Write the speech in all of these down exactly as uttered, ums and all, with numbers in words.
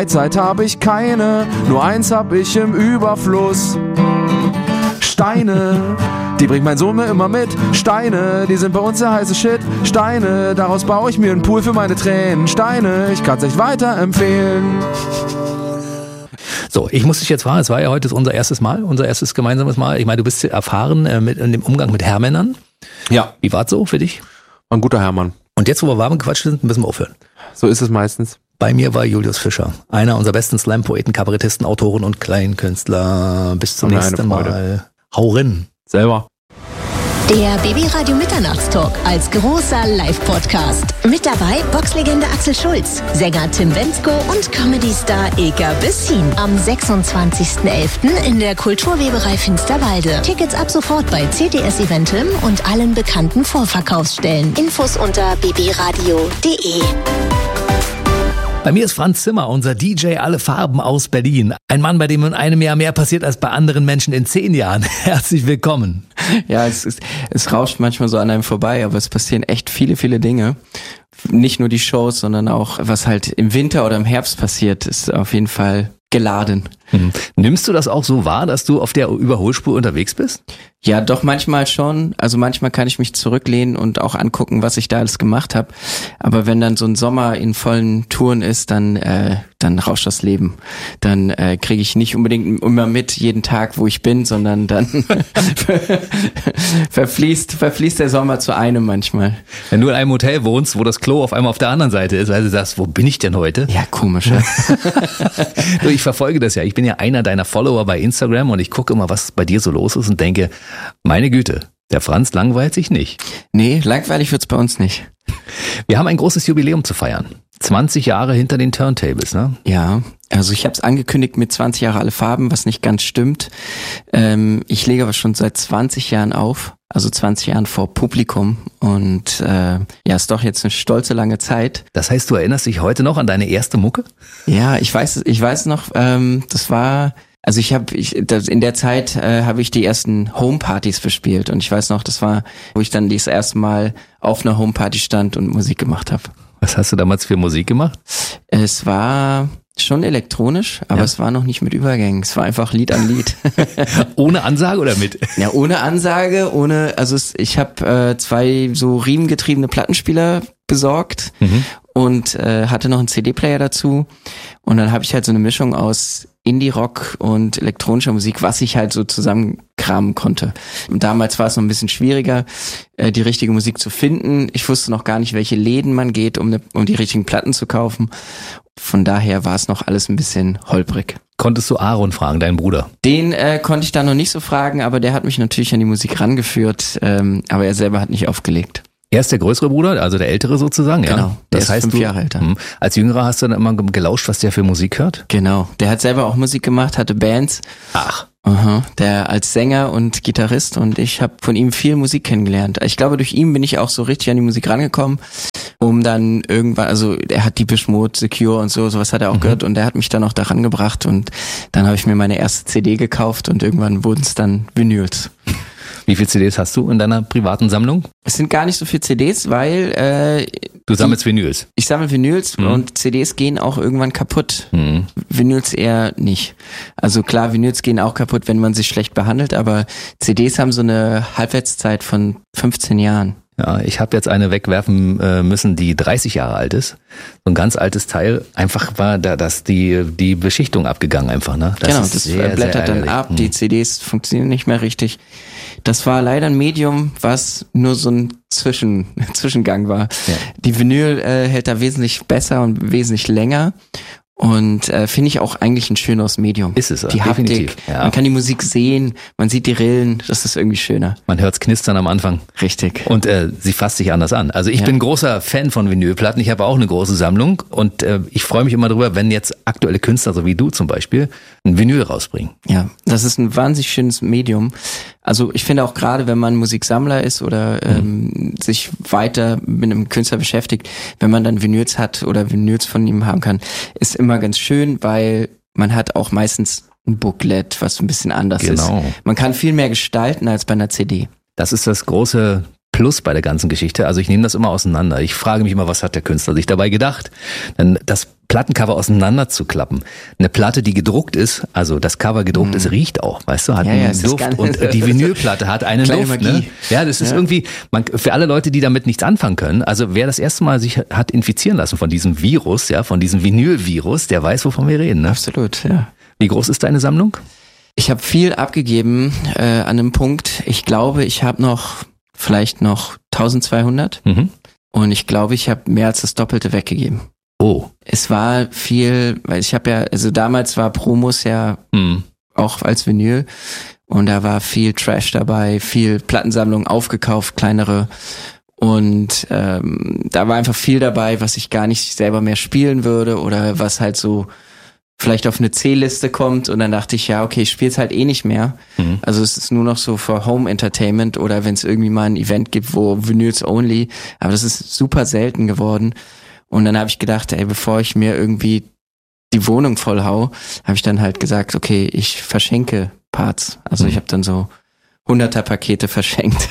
Zeit habe ich keine, nur eins hab ich im Überfluss. Steine, die bringt mein Sohn mir immer mit. Steine, die sind bei uns der heiße Shit. Steine, daraus baue ich mir einen Pool für meine Tränen. Steine, ich kann's echt weiterempfehlen. So, ich muss dich jetzt fragen, es war ja heute unser erstes Mal, unser erstes gemeinsames Mal. Ich meine, du bist erfahren äh, mit, in dem Umgang mit Herrmännern. Ja. Wie war's so für dich? Ein guter Herrmann. Und jetzt, wo wir warm gequatscht sind, müssen wir aufhören. So ist es meistens. Bei mir war Julius Fischer, einer unserer besten Slam-Poeten, Kabarettisten, Autoren und Kleinkünstler. Bis zum nächsten Mal. Hau rein. Selber. Der Baby-Radio Mitternachtstalk als großer Live-Podcast. Mit dabei Boxlegende Axel Schulz, Sänger Tim Bendzko und Comedy-Star Ilka Bessin. Am sechsundzwanzigsten elften in der Kulturweberei Finsterwalde. Tickets ab sofort bei C D S Eventim und allen bekannten Vorverkaufsstellen. Infos unter babyradio punkt de. Bei mir ist Franz Zimmer, unser D J Alle Farben aus Berlin. Ein Mann, bei dem in einem Jahr mehr passiert als bei anderen Menschen in zehn Jahren. Herzlich willkommen. Ja, es, ist, es rauscht manchmal so an einem vorbei, aber es passieren echt viele, viele Dinge. Nicht nur die Shows, sondern auch, was halt im Winter oder im Herbst passiert, ist auf jeden Fall geladen. Hm. Nimmst du das auch so wahr, dass du auf der Überholspur unterwegs bist? Ja, doch manchmal schon. Also manchmal kann ich mich zurücklehnen und auch angucken, was ich da alles gemacht habe. Aber wenn dann so ein Sommer in vollen Touren ist, dann äh, dann rauscht das Leben. Dann äh, kriege ich nicht unbedingt immer mit jeden Tag, wo ich bin, sondern dann verfließt verfließt der Sommer zu einem manchmal. Wenn du in einem Hotel wohnst, wo das Klo auf einmal auf der anderen Seite ist, weil du sagst, wo bin ich denn heute? Ja, komisch. Ja? Du, ich verfolge das ja. Ich bin ja einer deiner Follower bei Instagram und ich gucke immer, was bei dir so los ist und denke, meine Güte, der Franz langweilt sich nicht. Nee, langweilig wird's bei uns nicht. Wir haben ein großes Jubiläum zu feiern. zwanzig Jahre hinter den Turntables, ne? Ja, also ich habe es angekündigt mit zwanzig Jahre Alle Farben, was nicht ganz stimmt. Ähm, ich lege aber schon seit zwanzig Jahren auf, also zwanzig Jahren vor Publikum und äh, ja, ist doch jetzt eine stolze lange Zeit. Das heißt, du erinnerst dich heute noch an deine erste Mucke? Ja, ich weiß, ich weiß noch, ähm, das war... Also ich habe ich, das, in der Zeit äh, habe ich die ersten Homepartys bespielt und ich weiß noch, das war, wo ich dann das erste Mal auf einer Homeparty stand und Musik gemacht habe. Was hast du damals für Musik gemacht? Es war schon elektronisch, aber ja. Es war noch nicht mit Übergängen. Es war einfach Lied an Lied. Ohne Ansage oder mit? Ja, ohne Ansage, ohne. Also es, ich habe äh, zwei so riemengetriebene Plattenspieler besorgt mhm. und äh, hatte noch einen C D-Player dazu und dann habe ich halt so eine Mischung aus Indie-Rock und elektronischer Musik, was ich halt so zusammenkramen konnte. Und damals war es noch ein bisschen schwieriger, äh, die richtige Musik zu finden. Ich wusste noch gar nicht, welche Läden man geht, um, ne, um die richtigen Platten zu kaufen. Von daher war es noch alles ein bisschen holprig. Konntest du Aaron fragen, deinen Bruder? Den äh, konnte ich da noch nicht so fragen, aber der hat mich natürlich an die Musik rangeführt, ähm, aber er selber hat nicht aufgelegt. Er ist der größere Bruder, also der ältere sozusagen, ja? Genau, der das ist heißt, fünf du, Jahre älter. Mh, als Jüngerer hast du dann immer gelauscht, was der für Musik hört? Genau, der hat selber auch Musik gemacht, hatte Bands. Ach. Aha, der als Sänger und Gitarrist und ich habe von ihm viel Musik kennengelernt. Ich glaube, durch ihn bin ich auch so richtig an die Musik rangekommen, um dann irgendwann, also er hat Depeche Mode, Secure und so, sowas hat er auch mhm. gehört und der hat mich dann auch daran gebracht und dann habe ich mir meine erste C D gekauft und irgendwann wurden es dann Vinyls. Wie viele C Ds hast du in deiner privaten Sammlung? Es sind gar nicht so viele C Ds, weil äh, du sammelst die, Vinyls. Ich sammle Vinyls mhm. und C Ds gehen auch irgendwann kaputt. Mhm. Vinyls eher nicht. Also klar, Vinyls gehen auch kaputt, wenn man sich schlecht behandelt, aber C Ds haben so eine Halbwertszeit von fünfzehn Jahren. Ja, ich habe jetzt eine wegwerfen äh, müssen, die dreißig Jahre alt ist. So ein ganz altes Teil. Einfach war da das die die Beschichtung abgegangen einfach, ne? Das genau, ist das sehr, blättert sehr dann ab. Hm. Die C Ds funktionieren nicht mehr richtig. Das war leider ein Medium, was nur so ein Zwischen Zwischengang war. Ja. Die Vinyl äh, hält da wesentlich besser und wesentlich länger. Und äh, finde ich auch eigentlich ein schöneres Medium. Ist es, die Haptik. Definitiv. Ja. Man kann die Musik sehen, man sieht die Rillen, das ist irgendwie schöner. Man hört's knistern am Anfang. Richtig. Und äh, sie fasst sich anders an. Also ich ja. bin großer Fan von Vinylplatten. Ich habe auch eine große Sammlung und äh, ich freue mich immer drüber, wenn jetzt aktuelle Künstler, so wie du zum Beispiel, ein Vinyl rausbringen. Ja, das ist ein wahnsinnig schönes Medium. Also ich finde auch gerade, wenn man Musiksammler ist oder ähm, mhm. sich weiter mit einem Künstler beschäftigt, wenn man dann Vinyls hat oder Vinyls von ihm haben kann, ist immer ganz schön, weil man hat auch meistens ein Booklet, was ein bisschen anders genau. ist. Man kann viel mehr gestalten als bei einer C D. Das ist das große Plus bei der ganzen Geschichte. Also ich nehme das immer auseinander. Ich frage mich immer, was hat der Künstler sich dabei gedacht? Denn das Plattencover auseinander zu klappen. Eine Platte, die gedruckt ist, also das Cover gedruckt mm. ist, riecht auch, weißt du, hat ja, ja, einen Duft. Und die Vinylplatte hat einen Kleine Duft. Magie. Ne? Ja, das ist ja. irgendwie, man, für alle Leute, die damit nichts anfangen können, also wer das erste Mal sich hat infizieren lassen von diesem Virus, ja, von diesem Vinylvirus, der weiß, wovon wir reden. Ne? Absolut, ja. Wie groß ist deine Sammlung? Ich habe viel abgegeben äh, an einem Punkt. Ich glaube, ich habe noch vielleicht noch eintausendzweihundert mhm. und ich glaube, ich habe mehr als das Doppelte weggegeben. Oh. Es war viel, weil ich habe ja, also damals war Promos ja mhm. auch als Vinyl und da war viel Trash dabei, viel Plattensammlung aufgekauft, kleinere und ähm, da war einfach viel dabei, was ich gar nicht selber mehr spielen würde oder was halt so vielleicht auf eine C-Liste kommt und dann dachte ich, ja, okay, ich spiele es halt eh nicht mehr. Mhm. Also es ist nur noch so für Home Entertainment oder wenn es irgendwie mal ein Event gibt, wo Vinyls only, aber das ist super selten geworden. Und dann habe ich gedacht, ey, bevor ich mir irgendwie die Wohnung voll hau, habe ich dann halt gesagt, okay, ich verschenke Parts. Also mhm. ich habe dann so hunderter Pakete verschenkt.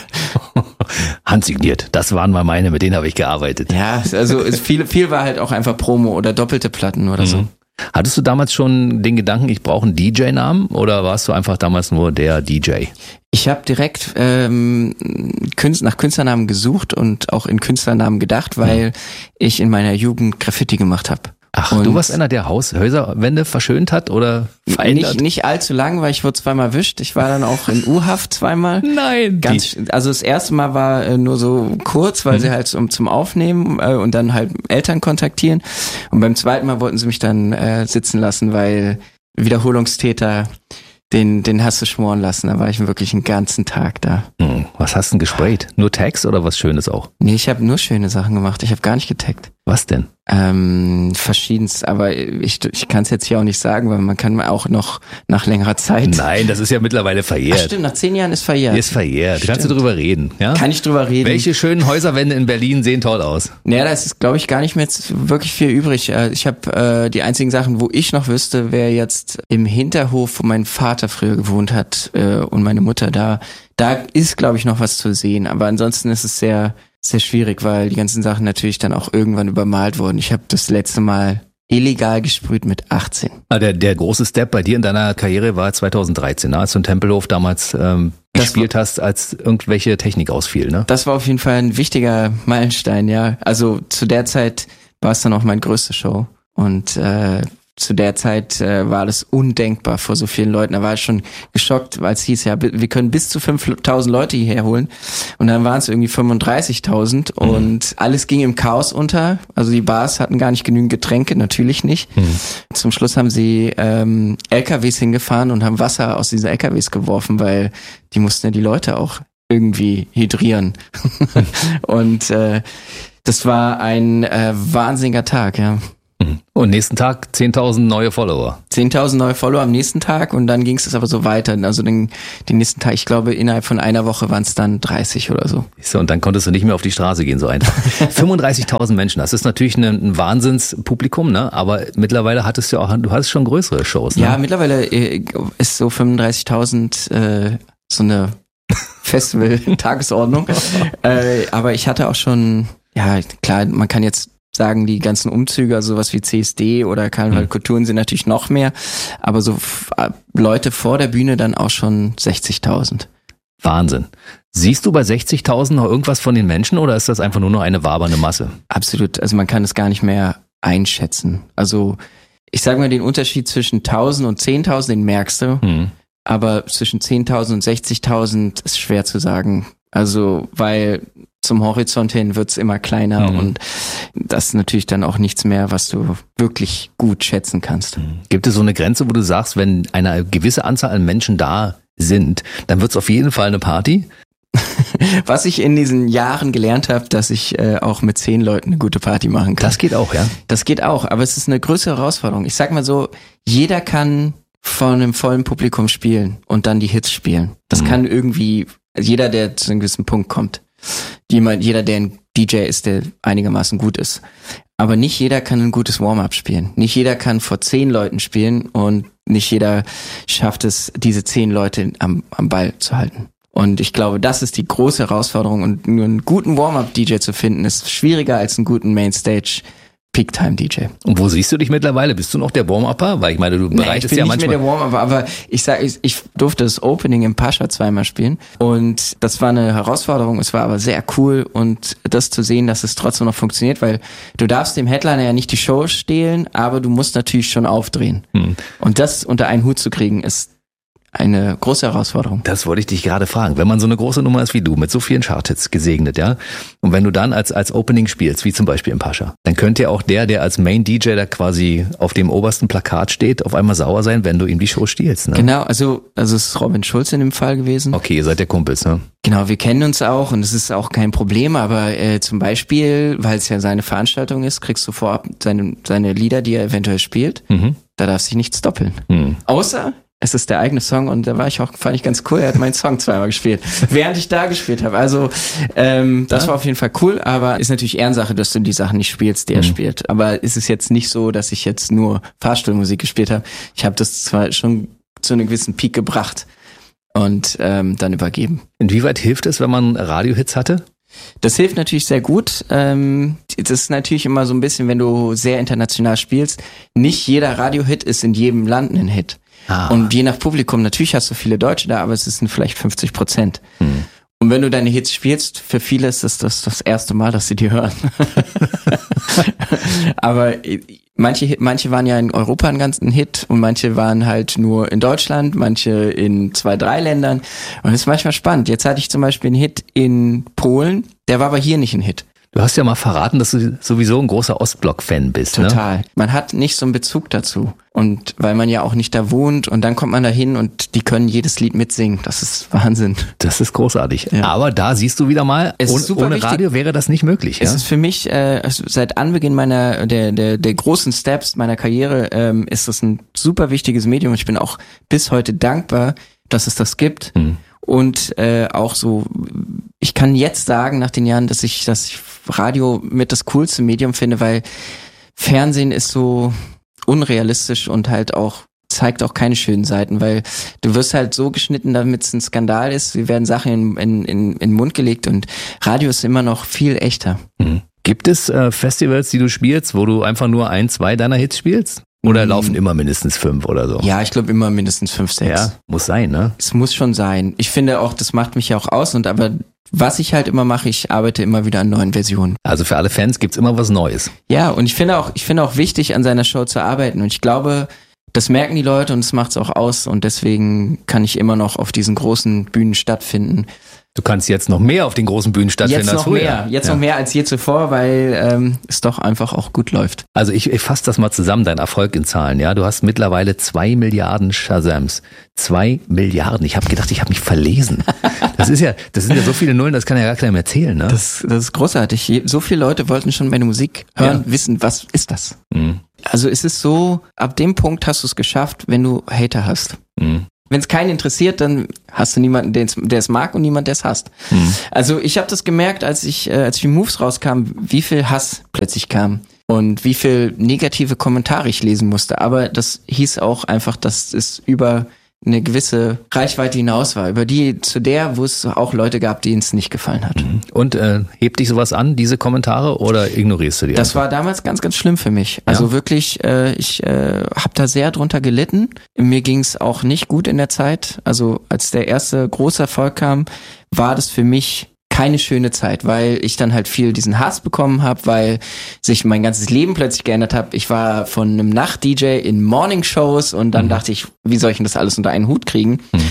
Handsigniert, das waren mal meine, mit denen habe ich gearbeitet. Ja, also es, viel, viel war halt auch einfach Promo oder doppelte Platten oder mhm. so. Hattest du damals schon den Gedanken, ich brauche einen D J-Namen oder warst du einfach damals nur der D J? Ich habe direkt ähm, Künst- nach Künstlernamen gesucht und auch in Künstlernamen gedacht, weil mhm. ich in meiner Jugend Graffiti gemacht habe. Ach, und du warst einer, der Haus, Häuserwände verschönt hat oder verändert? Nicht, nicht allzu lang, weil ich wurde zweimal erwischt. Ich war dann auch in U-Haft zweimal. Nein. Ganz, also das erste Mal war äh, nur so kurz, weil mhm. sie halt um zum Aufnehmen äh, und dann halt Eltern kontaktieren. Und beim zweiten Mal wollten sie mich dann äh, sitzen lassen, weil Wiederholungstäter, den, den hast du schmoren lassen. Da war ich wirklich einen ganzen Tag da. Hm, was hast du denn gesprayt? Nur Tags oder was Schönes auch? Nee, ich habe nur schöne Sachen gemacht. Ich habe gar nicht getaggt. Was denn? Ähm, verschiedenst, aber ich, ich kann es jetzt hier auch nicht sagen, weil man kann auch noch nach längerer Zeit. Nein, das ist ja mittlerweile verjährt. Ach stimmt, nach zehn Jahren ist verjährt. Ist verjährt. Stimmt. Kannst du drüber reden, ja? Kann ich drüber reden. Welche schönen Häuserwände in Berlin sehen toll aus? Naja, da ist, glaube ich, gar nicht mehr wirklich viel übrig. Ich habe äh, die einzigen Sachen, wo ich noch wüsste, wäre jetzt im Hinterhof, wo mein Vater früher gewohnt hat äh, und meine Mutter da. Da ist, glaube ich, noch was zu sehen. Aber ansonsten ist es sehr sehr schwierig, weil die ganzen Sachen natürlich dann auch irgendwann übermalt wurden. Ich habe das letzte Mal illegal gesprüht mit achtzehn. Ah, der, der große Step bei dir in deiner Karriere war zweitausenddreizehn, als du in Tempelhof damals ähm, gespielt war, hast, als irgendwelche Technik ausfiel, ne? Das war auf jeden Fall ein wichtiger Meilenstein, ja. Also zu der Zeit war es dann auch meine größte Show und äh, zu der Zeit äh, war das undenkbar vor so vielen Leuten. Da war ich schon geschockt, weil es hieß, ja, wir können bis zu fünftausend Leute hierher holen. Und dann waren es irgendwie fünfunddreißigtausend mhm. und alles ging im Chaos unter. Also die Bars hatten gar nicht genügend Getränke, natürlich nicht. Mhm. Zum Schluss haben sie ähm, L K Ws hingefahren und haben Wasser aus diesen L K Ws geworfen, weil die mussten ja die Leute auch irgendwie hydrieren. und äh, das war ein äh, wahnsinniger Tag, ja. Und nächsten Tag zehntausend neue Follower. zehntausend neue Follower am nächsten Tag und dann ging es aber so weiter. Also den, den nächsten Tag, ich glaube innerhalb von einer Woche waren es dann dreißig oder so. So, und dann konntest du nicht mehr auf die Straße gehen, so einfach. fünfunddreißigtausend Menschen, das ist natürlich ein, ein Wahnsinnspublikum, ne? Aber mittlerweile hattest du auch, du hattest schon größere Shows, ne? Ja, mittlerweile ist so fünfunddreißigtausend äh, so eine Festival-Tagesordnung. äh, aber ich hatte auch schon, ja klar, man kann jetzt sagen, die ganzen Umzüge, also sowas wie C S D oder Karneval Kulturen sind natürlich noch mehr, aber so f- Leute vor der Bühne dann auch schon sechzigtausend. Wahnsinn. Siehst du bei sechzigtausend noch irgendwas von den Menschen oder ist das einfach nur noch eine wabernde Masse? Absolut, also man kann es gar nicht mehr einschätzen. Also ich sage mal, den Unterschied zwischen tausend und zehntausend, den merkst du, hm. aber zwischen zehntausend und sechzigtausend ist schwer zu sagen. Also, weil zum Horizont hin wird's immer kleiner mhm. und das ist natürlich dann auch nichts mehr, was du wirklich gut schätzen kannst. Gibt es so eine Grenze, wo du sagst, wenn eine gewisse Anzahl an Menschen da sind, dann wird's auf jeden Fall eine Party? Was ich in diesen Jahren gelernt habe, dass ich äh, auch mit zehn Leuten eine gute Party machen kann. Das geht auch, ja? Das geht auch, aber es ist eine größere Herausforderung. Ich sag mal so, jeder kann von einem vollen Publikum spielen und dann die Hits spielen. Das mhm. kann irgendwie jeder, der zu einem gewissen Punkt kommt. Jemand, jeder, der ein D J ist, der einigermaßen gut ist. Aber nicht jeder kann ein gutes Warm-up spielen. Nicht jeder kann vor zehn Leuten spielen und nicht jeder schafft es, diese zehn Leute am, am Ball zu halten. Und ich glaube, das ist die große Herausforderung. Und nur einen guten Warm-Up-D J zu finden, ist schwieriger als einen guten Mainstage Peak-Time-D J. Und wo siehst du dich mittlerweile? Bist du noch der Warm-Upper? Weil ich meine, du bereitest nee, ja manchmal... Ich bin nicht mehr der Warm-Upper, aber ich sag, ich, ich durfte das Opening im Pascha zweimal spielen und das war eine Herausforderung, es war aber sehr cool und das zu sehen, dass es trotzdem noch funktioniert, weil du darfst dem Headliner ja nicht die Show stehlen, aber du musst natürlich schon aufdrehen. Hm. Und das unter einen Hut zu kriegen, ist eine große Herausforderung. Das wollte ich dich gerade fragen. Wenn man so eine große Nummer ist wie du, mit so vielen Charthits gesegnet, ja, und wenn du dann als als Opening spielst, wie zum Beispiel im Pascha, dann könnte ja auch der, der als Main-D J da quasi auf dem obersten Plakat steht, auf einmal sauer sein, wenn du ihm die Show stiehlst. Ne? Genau, also also es ist Robin Schulz in dem Fall gewesen. Okay, ihr seid ja Kumpels, ne? Genau, wir kennen uns auch und es ist auch kein Problem, aber äh, zum Beispiel, weil es ja seine Veranstaltung ist, kriegst du vorab seine seine Lieder, die er eventuell spielt. Mhm. Da darf sich nichts doppeln. Mhm. Außer es ist der eigene Song und da war ich auch, fand ich ganz cool. Er hat meinen Song zweimal gespielt, während ich da gespielt habe. Also ähm, das ja. war auf jeden Fall cool, aber ist natürlich Ehrensache, dass du die Sachen nicht spielst, die er mhm. spielt. Aber ist es jetzt nicht so, dass ich jetzt nur Fahrstuhlmusik gespielt habe. Ich habe das zwar schon zu einem gewissen Peak gebracht und ähm, dann übergeben. Inwieweit hilft es, wenn man Radiohits hatte? Das hilft natürlich sehr gut. Ähm, das ist natürlich immer so ein bisschen, wenn du sehr international spielst, nicht jeder Radiohit ist in jedem Land ein Hit. Ah. Und je nach Publikum, natürlich hast du viele Deutsche da, aber es sind vielleicht fünfzig Prozent. Hm. Und wenn du deine Hits spielst, für viele ist das das, das erste Mal, dass sie die hören. Aber manche, manche waren ja in Europa ein ganzen Hit und manche waren halt nur in Deutschland, manche in zwei, drei Ländern. Und das ist manchmal spannend. Jetzt hatte ich zum Beispiel einen Hit in Polen, der war aber hier nicht ein Hit. Du hast ja mal verraten, dass du sowieso ein großer Ostblock-Fan bist. Total. Ne? Man hat nicht so einen Bezug dazu. Und weil man ja auch nicht da wohnt und dann kommt man da hin und die können jedes Lied mitsingen. Das ist Wahnsinn. Das ist großartig. Ja. Aber da siehst du wieder mal, es ohne, ist super ohne wichtig. Radio wäre das nicht möglich. Es ja? ist für mich, äh, seit Anbeginn meiner, der, der, der großen Steps meiner Karriere, ähm, ist das ein super wichtiges Medium. Ich bin auch bis heute dankbar, dass es das gibt. Hm. Und äh, auch so, ich kann jetzt sagen, nach den Jahren, dass ich, dass ich Radio mit das coolste Medium finde, weil Fernsehen ist so unrealistisch und halt auch zeigt auch keine schönen Seiten, weil du wirst halt so geschnitten, damit es ein Skandal ist. Wir werden Sachen in, in, in, in den Mund gelegt und Radio ist immer noch viel echter. Mhm. Gibt es äh, Festivals, die du spielst, wo du einfach nur ein, zwei deiner Hits spielst? Oder mhm. laufen immer mindestens fünf oder so? Ja, ich glaube immer mindestens fünf, sechs. Ja, muss sein, ne? Es muss schon sein. Ich finde auch, das macht mich ja auch aus und aber was ich halt immer mache, ich arbeite immer wieder an neuen Versionen. Also für alle Fans gibt's immer was Neues. Ja, und ich finde auch, ich finde auch wichtig, an seiner Show zu arbeiten. Und ich glaube, das merken die Leute und es macht's auch aus. Und deswegen kann ich immer noch auf diesen großen Bühnen stattfinden. Du kannst jetzt noch mehr auf den großen Bühnen stattfinden jetzt als noch früher. Mehr, jetzt ja. noch mehr als je zuvor, weil ähm, es doch einfach auch gut läuft. Also ich, ich fasse das mal zusammen, dein Erfolg in Zahlen. Ja, du hast mittlerweile zwei Milliarden Shazams. Zwei Milliarden. Ich habe gedacht, ich habe mich verlesen. Das ist ja, das sind ja so viele Nullen, das kann ja gar keiner mehr zählen. Ne? Das, das ist großartig. So viele Leute wollten schon meine Musik hören, ja. wissen, was ist das? Mhm. Also es ist so, ab dem Punkt hast du es geschafft, wenn du Hater hast. Mhm. Wenn es keinen interessiert, dann hast du niemanden, der es mag und niemand, der es hasst. Mhm. Also ich habe das gemerkt, als ich äh, als die Moves rauskamen, wie viel Hass plötzlich kam und wie viel negative Kommentare ich lesen musste. Aber das hieß auch einfach, dass es über eine gewisse Reichweite hinaus war, über die zu der, wo es auch Leute gab, denen es nicht gefallen hat. Und äh, hebt dich sowas an, diese Kommentare, oder ignorierst du die? Das einfach? war damals ganz, ganz schlimm für mich. Also ja. wirklich, äh, ich äh, habe da sehr drunter gelitten. Mir ging es auch nicht gut in der Zeit. Also als der erste große Erfolg kam, war das für mich keine schöne Zeit, weil ich dann halt viel diesen Hass bekommen habe, weil sich mein ganzes Leben plötzlich geändert hat. Ich war von einem Nacht-D J in Morning-Shows und dann mhm. dachte ich, wie soll ich denn das alles unter einen Hut kriegen? Mhm.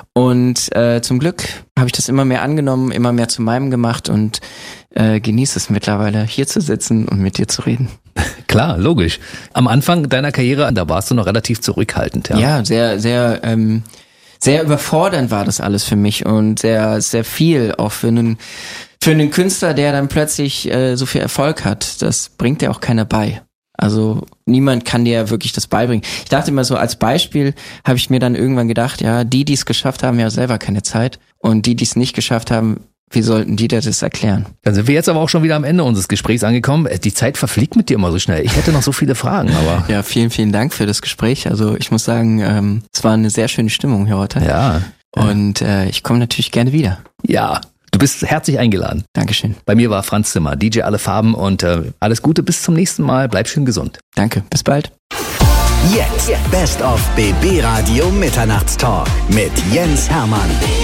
Und äh, zum Glück habe ich das immer mehr angenommen, immer mehr zu meinem gemacht und äh, genieße es mittlerweile, hier zu sitzen und mit dir zu reden. Klar, logisch. Am Anfang deiner Karriere, da warst du noch relativ zurückhaltend. Ja, ja sehr, sehr... Ähm, Sehr überfordernd war das alles für mich und sehr, sehr viel auch für einen, für einen Künstler, der dann plötzlich äh, so viel Erfolg hat. Das bringt dir auch keiner bei. Also niemand kann dir wirklich das beibringen. Ich dachte immer so, als Beispiel habe ich mir dann irgendwann gedacht, ja, die, die es geschafft haben, ja selber keine Zeit und die, die es nicht geschafft haben, wie sollten die dir das erklären? Dann sind wir jetzt aber auch schon wieder am Ende unseres Gesprächs angekommen. Die Zeit verfliegt mit dir immer so schnell. Ich hätte noch so viele Fragen, aber... Ja, vielen, vielen Dank für das Gespräch. Also ich muss sagen, ähm, es war eine sehr schöne Stimmung hier heute. Ja. Und äh, ich komme natürlich gerne wieder. Ja, du bist herzlich eingeladen. Dankeschön. Bei mir war Franz Zimmer, D J Alle Farben und äh, alles Gute, bis zum nächsten Mal. Bleib schön gesund. Danke, bis bald. Jetzt Best of B B Radio Mitternachtstalk mit Jens Hermann.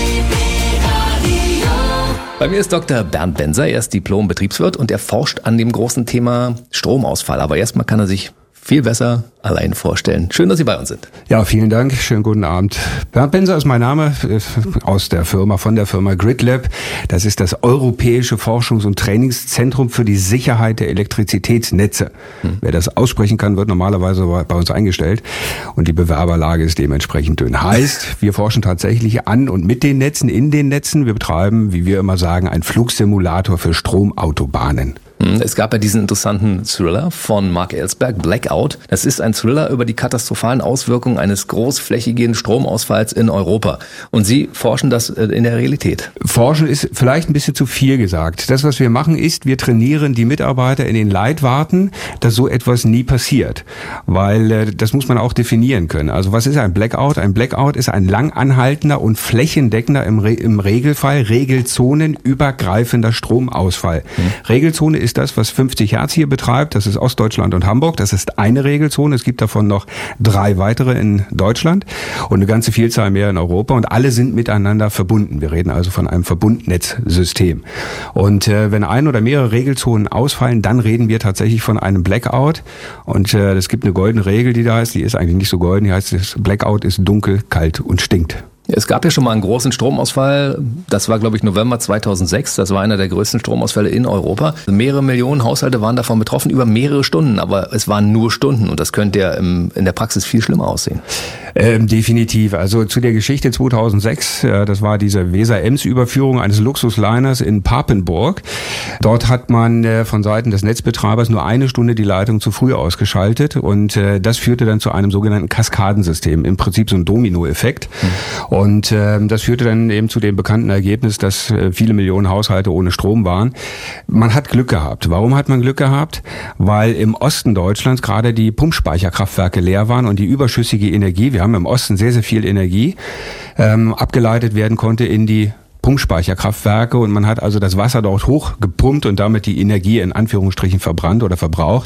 Bei mir ist Doktor Bernd Benser, er ist Diplom-Betriebswirt und er forscht an dem großen Thema Stromausfall. Aber erstmal kann er sich viel besser allein vorstellen. Schön, dass Sie bei uns sind. Ja, vielen Dank. Schönen guten Abend. Bernd Benser ist mein Name, aus der Firma, von der Firma GridLab. Das ist das europäische Forschungs- und Trainingszentrum für die Sicherheit der Elektrizitätsnetze. Hm. Wer das aussprechen kann, wird normalerweise bei uns eingestellt. Und die Bewerberlage ist dementsprechend dünn. Heißt, wir forschen tatsächlich an und mit den Netzen, in den Netzen. Wir betreiben, wie wir immer sagen, einen Flugsimulator für Stromautobahnen. Es gab ja diesen interessanten Thriller von Mark Ellsberg, Blackout. Das ist ein Thriller über die katastrophalen Auswirkungen eines großflächigen Stromausfalls in Europa. Und Sie forschen das in der Realität. Forschen ist vielleicht ein bisschen zu viel gesagt. Das, was wir machen, ist, wir trainieren die Mitarbeiter in den Leitwarten, dass so etwas nie passiert. Weil äh, das muss man auch definieren können. Also was ist ein Blackout? Ein Blackout ist ein lang anhaltender und flächendeckender, im, Re- im Regelfall regelzonenübergreifender Stromausfall. Hm. Regelzone ist das, was fünfzig Hertz hier betreibt. Das ist Ostdeutschland und Hamburg. Das ist eine Regelzone. Es gibt davon noch drei weitere in Deutschland und eine ganze Vielzahl mehr in Europa. Und alle sind miteinander verbunden. Wir reden also von einem Verbundnetzsystem. Und äh, wenn ein oder mehrere Regelzonen ausfallen, dann reden wir tatsächlich von einem Blackout. Und äh, es gibt eine goldene Regel, die da heißt. Die ist eigentlich nicht so golden. Die heißt, das Blackout ist dunkel, kalt und stinkt. Es gab ja schon mal einen großen Stromausfall, das war glaube ich November zweitausendsechs, das war einer der größten Stromausfälle in Europa. Mehrere Millionen Haushalte waren davon betroffen, über mehrere Stunden, aber es waren nur Stunden und das könnte ja im, in der Praxis viel schlimmer aussehen. Ähm, definitiv. Also zu der Geschichte zweitausendsechs, äh, das war diese Weser-Ems-Überführung eines Luxusliners in Papenburg. Dort hat man äh, von Seiten des Netzbetreibers nur eine Stunde die Leitung zu früh ausgeschaltet und äh, das führte dann zu einem sogenannten Kaskadensystem, im Prinzip so ein Dominoeffekt. Hm. Und äh, das führte dann eben zu dem bekannten Ergebnis, dass äh, viele Millionen Haushalte ohne Strom waren. Man hat Glück gehabt. Warum hat man Glück gehabt? Weil im Osten Deutschlands gerade die Pumpspeicherkraftwerke leer waren und die überschüssige Energie, wir haben im Osten sehr, sehr viel Energie, ähm, abgeleitet werden konnte in die Pumpspeicherkraftwerke und man hat also das Wasser dort hochgepumpt und damit die Energie in Anführungsstrichen verbrannt oder verbraucht.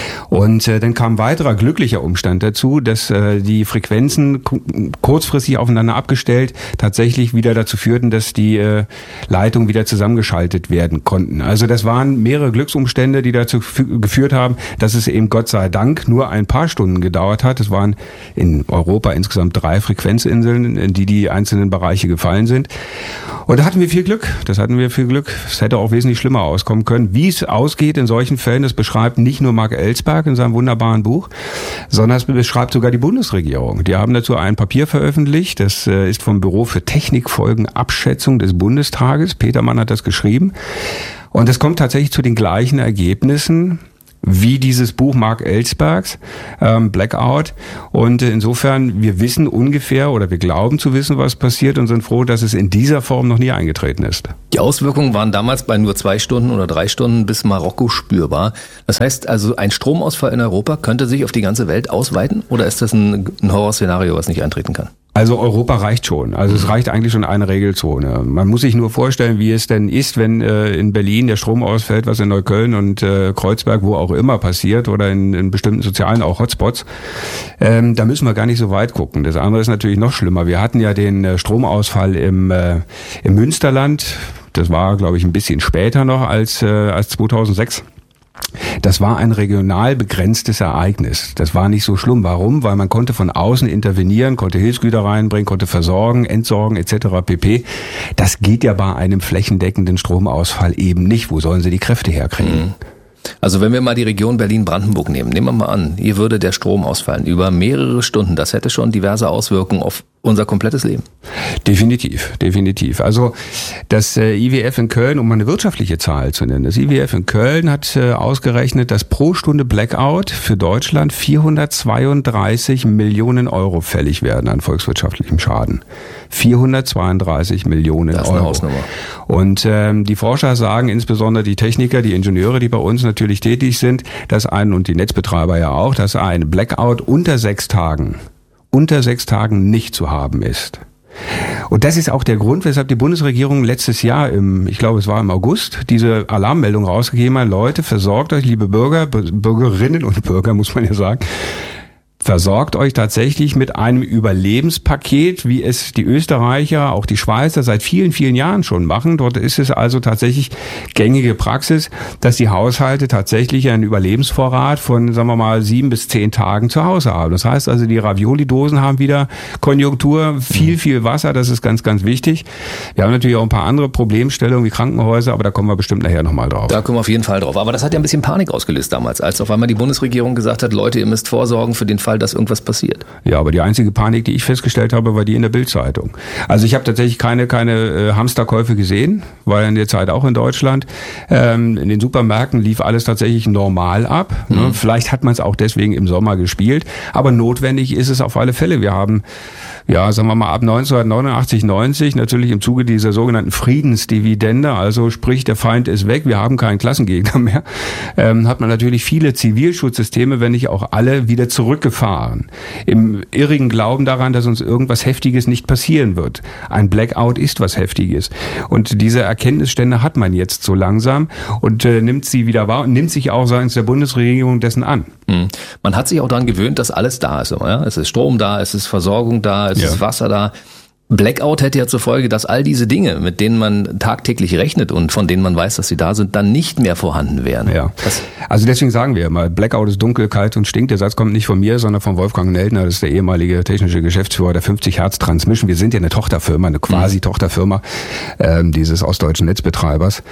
Und äh, dann kam ein weiterer glücklicher Umstand dazu, dass äh, die Frequenzen k- kurzfristig aufeinander abgestellt tatsächlich wieder dazu führten, dass die äh, Leitungen wieder zusammengeschaltet werden konnten. Also das waren mehrere Glücksumstände, die dazu f- geführt haben, dass es eben Gott sei Dank nur ein paar Stunden gedauert hat. Es waren in Europa insgesamt drei Frequenzinseln, in die die einzelnen Bereiche gefallen sind. Und da hatten wir viel Glück. Das hatten wir viel Glück. Es hätte auch wesentlich schlimmer auskommen können. Wie es ausgeht in solchen Fällen, das beschreibt nicht nur Mark Ellsberg in seinem wunderbaren Buch, sondern es beschreibt sogar die Bundesregierung. Die haben dazu ein Papier veröffentlicht. Das ist vom Büro für Technikfolgenabschätzung des Bundestages. Petermann hat das geschrieben. Und es kommt tatsächlich zu den gleichen Ergebnissen wie dieses Buch Mark Ellsbergs, ähm, Blackout. Und insofern, wir wissen ungefähr oder wir glauben zu wissen, was passiert und sind froh, dass es in dieser Form noch nie eingetreten ist. Die Auswirkungen waren damals bei nur zwei Stunden oder drei Stunden bis Marokko spürbar. Das heißt also, ein Stromausfall in Europa könnte sich auf die ganze Welt ausweiten oder ist das ein, ein Horrorszenario, was nicht eintreten kann? Also Europa reicht schon. Also es reicht eigentlich schon eine Regelzone. Man muss sich nur vorstellen, wie es denn ist, wenn äh, in Berlin der Strom ausfällt, was in Neukölln und äh, Kreuzberg, wo auch immer passiert oder in, in bestimmten sozialen auch Hotspots. Ähm, da müssen wir gar nicht so weit gucken. Das andere ist natürlich noch schlimmer. Wir hatten ja den äh, Stromausfall im, äh, im Münsterland. Das war, glaube ich, ein bisschen später noch als, äh, als zweitausendsechs. Das war ein regional begrenztes Ereignis. Das war nicht so schlimm. Warum? Weil man konnte von außen intervenieren, konnte Hilfsgüter reinbringen, konnte versorgen, entsorgen et cetera pp. Das geht ja bei einem flächendeckenden Stromausfall eben nicht. Wo sollen sie die Kräfte herkriegen? Also wenn wir mal die Region Berlin-Brandenburg nehmen, nehmen wir mal an, hier würde der Strom ausfallen über mehrere Stunden. Das hätte schon diverse Auswirkungen auf unser komplettes Leben. Definitiv, definitiv. Also das äh, I W F in Köln, um mal eine wirtschaftliche Zahl zu nennen, das I W F in Köln hat äh, ausgerechnet, dass pro Stunde Blackout für Deutschland vierhundertzweiunddreißig Millionen Euro fällig werden an volkswirtschaftlichem Schaden. vierhundertzweiunddreißig Millionen Euro. Das ist eine Hausnummer. Und ähm, die Forscher sagen, insbesondere die Techniker, die Ingenieure, die bei uns natürlich tätig sind, dass ein, und die Netzbetreiber ja auch, dass ein Blackout unter sechs Tagen unter sechs Tagen nicht zu haben ist. Und das ist auch der Grund, weshalb die Bundesregierung letztes Jahr im, ich glaube es war im August, diese Alarmmeldung rausgegeben hat: Leute, versorgt euch, liebe Bürger, Bürgerinnen und Bürger, muss man ja sagen, versorgt euch tatsächlich mit einem Überlebenspaket, wie es die Österreicher, auch die Schweizer seit vielen, vielen Jahren schon machen. Dort ist es also tatsächlich gängige Praxis, dass die Haushalte tatsächlich einen Überlebensvorrat von, sagen wir mal, sieben bis zehn Tagen zu Hause haben. Das heißt also, die Ravioli-Dosen haben wieder Konjunktur, viel, viel Wasser, das ist ganz, ganz wichtig. Wir haben natürlich auch ein paar andere Problemstellungen wie Krankenhäuser, aber da kommen wir bestimmt nachher nochmal drauf. Da kommen wir auf jeden Fall drauf. Aber das hat ja ein bisschen Panik ausgelöst damals, als auf einmal die Bundesregierung gesagt hat, Leute, ihr müsst vorsorgen für den Fall, dass irgendwas passiert. Ja, aber die einzige Panik, die ich festgestellt habe, war die in der Bild-Zeitung. Also ich habe tatsächlich keine keine äh, Hamsterkäufe gesehen, war ja in der Zeit auch in Deutschland. Ähm, in den Supermärkten lief alles tatsächlich normal ab. Mhm. Ne? Vielleicht hat man es auch deswegen im Sommer gespielt, aber notwendig ist es auf alle Fälle. Wir haben, ja, sagen wir mal, ab neunzehnhundertneunundachtzig, neunzig natürlich im Zuge dieser sogenannten Friedensdividende, also sprich, der Feind ist weg, wir haben keinen Klassengegner mehr, ähm, hat man natürlich viele Zivilschutzsysteme, wenn nicht auch alle, wieder zurückgefahren. Im irrigen Glauben daran, dass uns irgendwas Heftiges nicht passieren wird. Ein Blackout ist was Heftiges. Und diese Erkenntnisstände hat man jetzt so langsam und äh, nimmt sie wieder wahr und nimmt sich auch seitens der Bundesregierung dessen an. Mhm. Man hat sich auch daran gewöhnt, dass alles da ist. Ja? Es ist Strom da, es ist Versorgung da, es ja. ist Wasser da. Blackout hätte ja zur Folge, dass all diese Dinge, mit denen man tagtäglich rechnet und von denen man weiß, dass sie da sind, dann nicht mehr vorhanden wären. Ja. Das also deswegen sagen wir immer, Blackout ist dunkel, kalt und stinkt. Der Satz kommt nicht von mir, sondern von Wolfgang Neldner, das ist der ehemalige technische Geschäftsführer der fünfzig Hertz Transmission. Wir sind ja eine Tochterfirma, eine quasi Tochterfirma ähm, dieses ostdeutschen Netzbetreibers.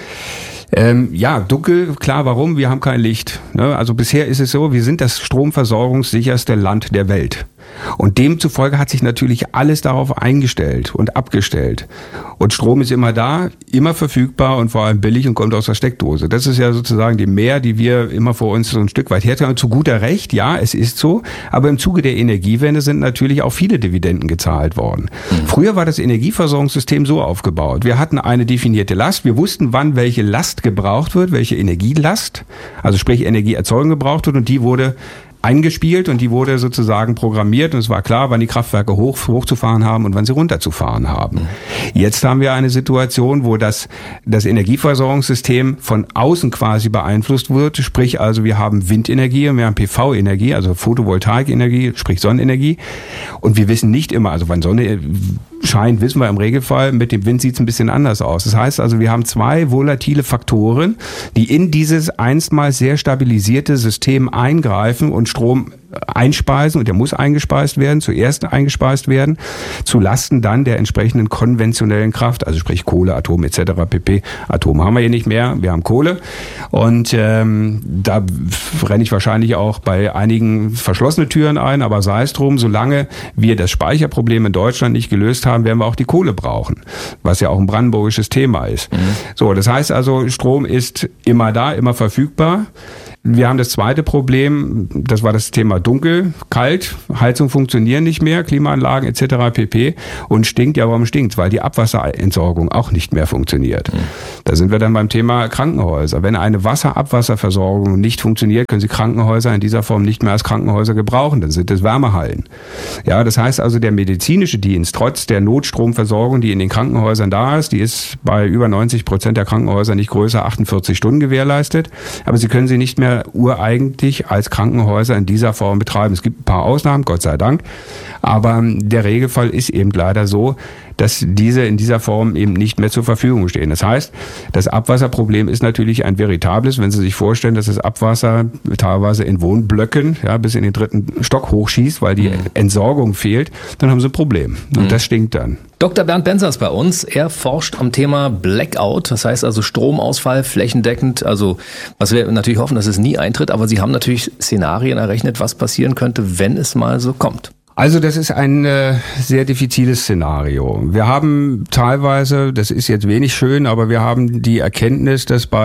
Ähm, ja, dunkel, klar, warum? Wir haben kein Licht. Ne? Also bisher ist es so, wir sind das stromversorgungssicherste Land der Welt. Und demzufolge hat sich natürlich alles darauf eingestellt und abgestellt. Und Strom ist immer da, immer verfügbar und vor allem billig und kommt aus der Steckdose. Das ist ja sozusagen die Mehr, die wir immer vor uns so ein Stück weit hertragen. Zu guter Recht, ja, es ist so. Aber im Zuge der Energiewende sind natürlich auch viele Dividenden gezahlt worden. Mhm. Früher war das Energieversorgungssystem so aufgebaut. Wir hatten eine definierte Last. Wir wussten, wann welche Last gebraucht wird, welche Energielast, also sprich Energieerzeugung gebraucht wird, und die wurde eingespielt und die wurde sozusagen programmiert und es war klar, wann die Kraftwerke hoch, hochzufahren haben und wann sie runterzufahren haben. Jetzt haben wir eine Situation, wo das, das Energieversorgungssystem von außen quasi beeinflusst wird, sprich also wir haben Windenergie und wir haben P V-Energie, also Photovoltaikenergie, sprich Sonnenenergie, und wir wissen nicht immer, also wann Sonne scheint, wissen wir im Regelfall, mit dem Wind sieht es ein bisschen anders aus. Das heißt also, wir haben zwei volatile Faktoren, die in dieses einstmals sehr stabilisierte System eingreifen und Strom einspeisen, und der muss eingespeist werden, zuerst eingespeist werden, zu Lasten dann der entsprechenden konventionellen Kraft, also sprich Kohle, Atom et cetera pp. Atom haben wir hier nicht mehr, wir haben Kohle, und ähm, da renne ich wahrscheinlich auch bei einigen verschlossene Türen ein, aber sei es drum, solange wir das Speicherproblem in Deutschland nicht gelöst haben, werden wir auch die Kohle brauchen, was ja auch ein brandenburgisches Thema ist. Mhm. So, das heißt also, Strom ist immer da, immer verfügbar. Wir haben das zweite Problem, das war das Thema dunkel, kalt, Heizung funktionieren nicht mehr, Klimaanlagen et cetera pp. Und stinkt, ja warum stinkt's? Weil die Abwasserentsorgung auch nicht mehr funktioniert. Mhm. Da sind wir dann beim Thema Krankenhäuser. Wenn eine Wasser-Abwasserversorgung nicht funktioniert, können Sie Krankenhäuser in dieser Form nicht mehr als Krankenhäuser gebrauchen, dann sind es Wärmehallen. Ja, das heißt also, der medizinische Dienst, trotz der Notstromversorgung, die in den Krankenhäusern da ist, die ist bei über neunzig Prozent der Krankenhäuser nicht größer achtundvierzig Stunden gewährleistet, aber Sie können sie nicht mehr ureigentlich als Krankenhäuser in dieser Form betreiben. Es gibt ein paar Ausnahmen, Gott sei Dank, aber der Regelfall ist eben leider so, dass diese in dieser Form eben nicht mehr zur Verfügung stehen. Das heißt, das Abwasserproblem ist natürlich ein veritables, wenn Sie sich vorstellen, dass das Abwasser teilweise in Wohnblöcken ja, bis in den dritten Stock hochschießt, weil die Entsorgung fehlt, dann haben Sie ein Problem. Und mhm. das stinkt dann. Doktor Bernd Benzer ist bei uns. Er forscht am Thema Blackout, das heißt also Stromausfall flächendeckend. Also was wir natürlich hoffen, dass es nie eintritt, aber Sie haben natürlich Szenarien errechnet, was passieren könnte, wenn es mal so kommt. Also das ist ein äh, sehr diffiziles Szenario. Wir haben teilweise, das ist jetzt wenig schön, aber wir haben die Erkenntnis, dass bei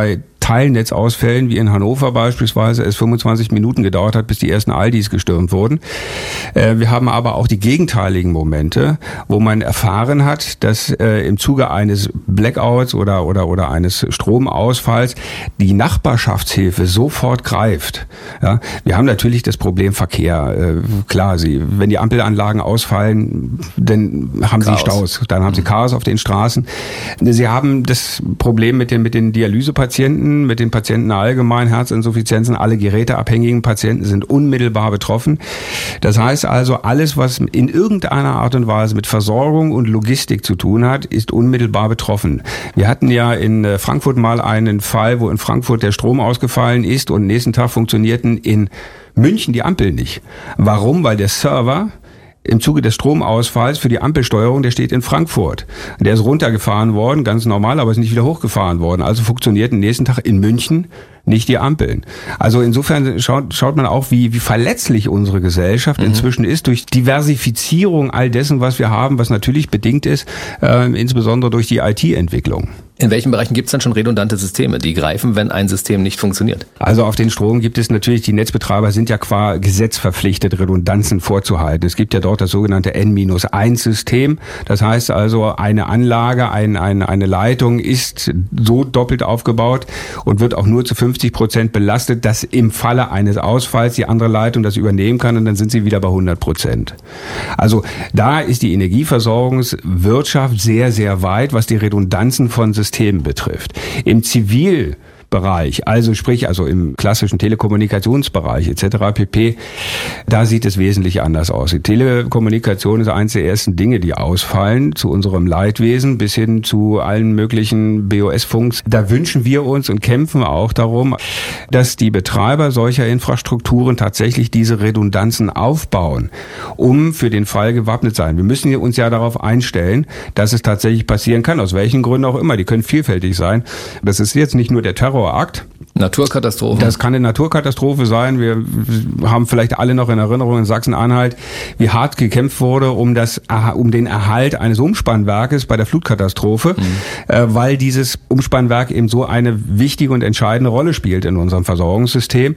Teilnetzausfällen, wie in Hannover beispielsweise, es fünfundzwanzig Minuten gedauert hat, bis die ersten Aldis gestürmt wurden. Äh, wir haben aber auch die gegenteiligen Momente, wo man erfahren hat, dass äh, im Zuge eines Blackouts oder, oder, oder eines Stromausfalls die Nachbarschaftshilfe sofort greift. Ja, wir haben natürlich das Problem Verkehr. Äh, klar, sie, wenn die Ampelanlagen ausfallen, dann haben Chaos. sie Staus, dann haben sie Chaos auf den Straßen. Sie haben das Problem mit den, mit den Dialysepatienten, mit den Patienten allgemein, Herzinsuffizienzen, alle geräteabhängigen Patienten sind unmittelbar betroffen. Das heißt also, alles, was in irgendeiner Art und Weise mit Versorgung und Logistik zu tun hat, ist unmittelbar betroffen. Wir hatten ja in Frankfurt mal einen Fall, wo in Frankfurt der Strom ausgefallen ist und nächsten Tag funktionierten in München die Ampeln nicht. Warum? Weil der Server im Zuge des Stromausfalls für die Ampelsteuerung, der steht in Frankfurt. Der ist runtergefahren worden, ganz normal, aber ist nicht wieder hochgefahren worden. Also funktionierten nächsten Tag in München nicht die Ampeln. Also insofern schaut, schaut man auch, wie, wie verletzlich unsere Gesellschaft mhm. inzwischen ist durch Diversifizierung all dessen, was wir haben, was natürlich bedingt ist, äh, insbesondere durch die I T-Entwicklung. In welchen Bereichen gibt es dann schon redundante Systeme, die greifen, wenn ein System nicht funktioniert? Also auf den Strom gibt es natürlich, die Netzbetreiber sind ja qua Gesetz verpflichtet, Redundanzen vorzuhalten. Es gibt ja dort das sogenannte N eins System. Das heißt also, eine Anlage, ein, ein, eine Leitung ist so doppelt aufgebaut und wird auch nur zu fünfzig Prozent belastet, dass im Falle eines Ausfalls die andere Leitung das übernehmen kann und dann sind sie wieder bei hundert Prozent. Also da ist die Energieversorgungswirtschaft sehr, sehr weit, was die Redundanzen von Systemen betrifft. Im Zivil Bereich, also sprich, also im klassischen Telekommunikationsbereich et cetera pp., da sieht es wesentlich anders aus. Die Telekommunikation ist eines der ersten Dinge, die ausfallen, zu unserem Leidwesen bis hin zu allen möglichen B O S-Funks. Da wünschen wir uns und kämpfen auch darum, dass die Betreiber solcher Infrastrukturen tatsächlich diese Redundanzen aufbauen, um für den Fall gewappnet sein. Wir müssen uns ja darauf einstellen, dass es tatsächlich passieren kann, aus welchen Gründen auch immer. Die können vielfältig sein. Das ist jetzt nicht nur der Terror Akt. Naturkatastrophe. Das kann eine Naturkatastrophe sein. Wir haben vielleicht alle noch in Erinnerung in Sachsen-Anhalt, wie hart gekämpft wurde um das, um den Erhalt eines Umspannwerkes bei der Flutkatastrophe, mhm. äh, weil dieses Umspannwerk eben so eine wichtige und entscheidende Rolle spielt in unserem Versorgungssystem.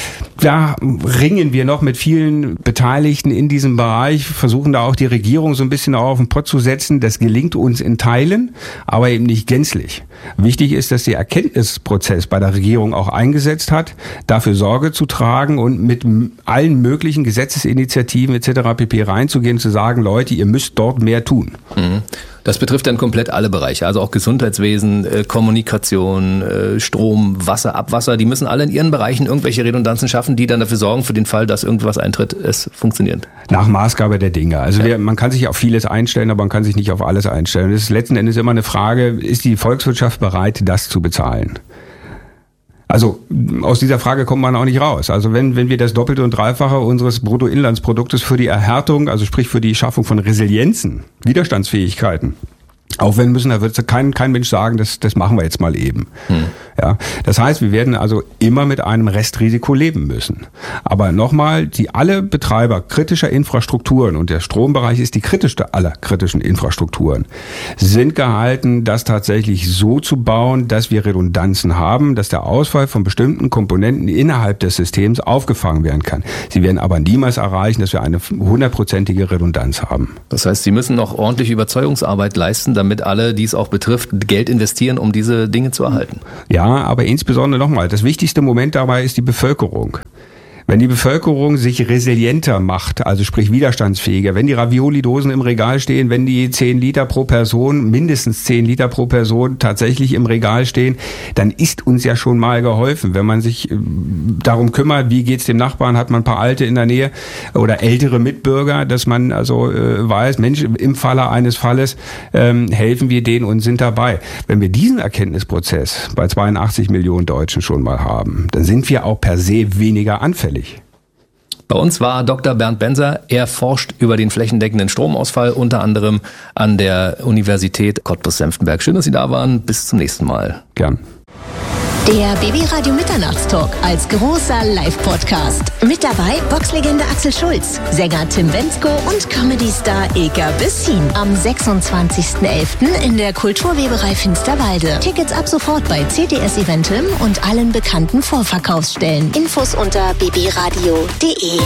Da ringen wir noch mit vielen Beteiligten in diesem Bereich, versuchen da auch die Regierung so ein bisschen auf den Pott zu setzen. Das gelingt uns in Teilen, aber eben nicht gänzlich. Wichtig ist, dass der Erkenntnisprozess bei der Regierung auch eingesetzt hat, dafür Sorge zu tragen und mit allen möglichen Gesetzesinitiativen et cetera pp. Reinzugehen, zu sagen, Leute, ihr müsst dort mehr tun. Das betrifft dann komplett alle Bereiche, also auch Gesundheitswesen, Kommunikation, Strom, Wasser, Abwasser. Die müssen alle in ihren Bereichen irgendwelche Redundanzen schaffen, die dann dafür sorgen, für den Fall, dass irgendwas eintritt, es funktioniert. Nach Maßgabe der Dinge. Also ja. wir, man kann sich auf vieles einstellen, aber man kann sich nicht auf alles einstellen. Das ist letzten Endes immer eine Frage, ist die Volkswirtschaft bereit, das zu bezahlen? Also aus dieser Frage kommt man auch nicht raus. Also wenn wenn wir das Doppelte und Dreifache unseres Bruttoinlandsproduktes für die Erhärtung, also sprich für die Schaffung von Resilienzen, Widerstandsfähigkeiten aufwenden müssen, da wird kein kein Mensch sagen, das das machen wir jetzt mal eben. Hm. Ja, das heißt, wir werden also immer mit einem Restrisiko leben müssen. Aber nochmal, die alle Betreiber kritischer Infrastrukturen, und der Strombereich ist die kritischste aller kritischen Infrastrukturen, sind gehalten, das tatsächlich so zu bauen, dass wir Redundanzen haben, dass der Ausfall von bestimmten Komponenten innerhalb des Systems aufgefangen werden kann. Sie werden aber niemals erreichen, dass wir eine hundertprozentige Redundanz haben. Das heißt, Sie müssen noch ordentliche Überzeugungsarbeit leisten, damit alle, die es auch betrifft, Geld investieren, um diese Dinge zu erhalten. Ja, aber insbesondere nochmal, das wichtigste Moment dabei ist die Bevölkerung. Wenn die Bevölkerung sich resilienter macht, also sprich widerstandsfähiger, wenn die Ravioli-Dosen im Regal stehen, wenn die zehn Liter pro Person, mindestens zehn Liter pro Person tatsächlich im Regal stehen, dann ist uns ja schon mal geholfen. Wenn man sich darum kümmert, wie geht's dem Nachbarn, hat man ein paar Alte in der Nähe oder ältere Mitbürger, dass man also äh, weiß, Mensch, im Falle eines Falles ähm, helfen wir denen und sind dabei. Wenn wir diesen Erkenntnisprozess bei zweiundachtzig Millionen Deutschen schon mal haben, dann sind wir auch per se weniger anfällig. Bei uns war Doktor Bernd Benser. Er forscht über den flächendeckenden Stromausfall, unter anderem an der Universität Cottbus-Senftenberg. Schön, dass Sie da waren. Bis zum nächsten Mal. Gern. Der B B-Radio Mitternachtstalk als großer Live-Podcast. Mit dabei Boxlegende Axel Schulz, Sänger Tim Bendzko und Comedy-Star Ilka Bessin. Am sechsundzwanzigsten elften in der Kulturweberei Finsterwalde. Tickets ab sofort bei C T S Eventim und allen bekannten Vorverkaufsstellen. Infos unter b b radio punkt d e.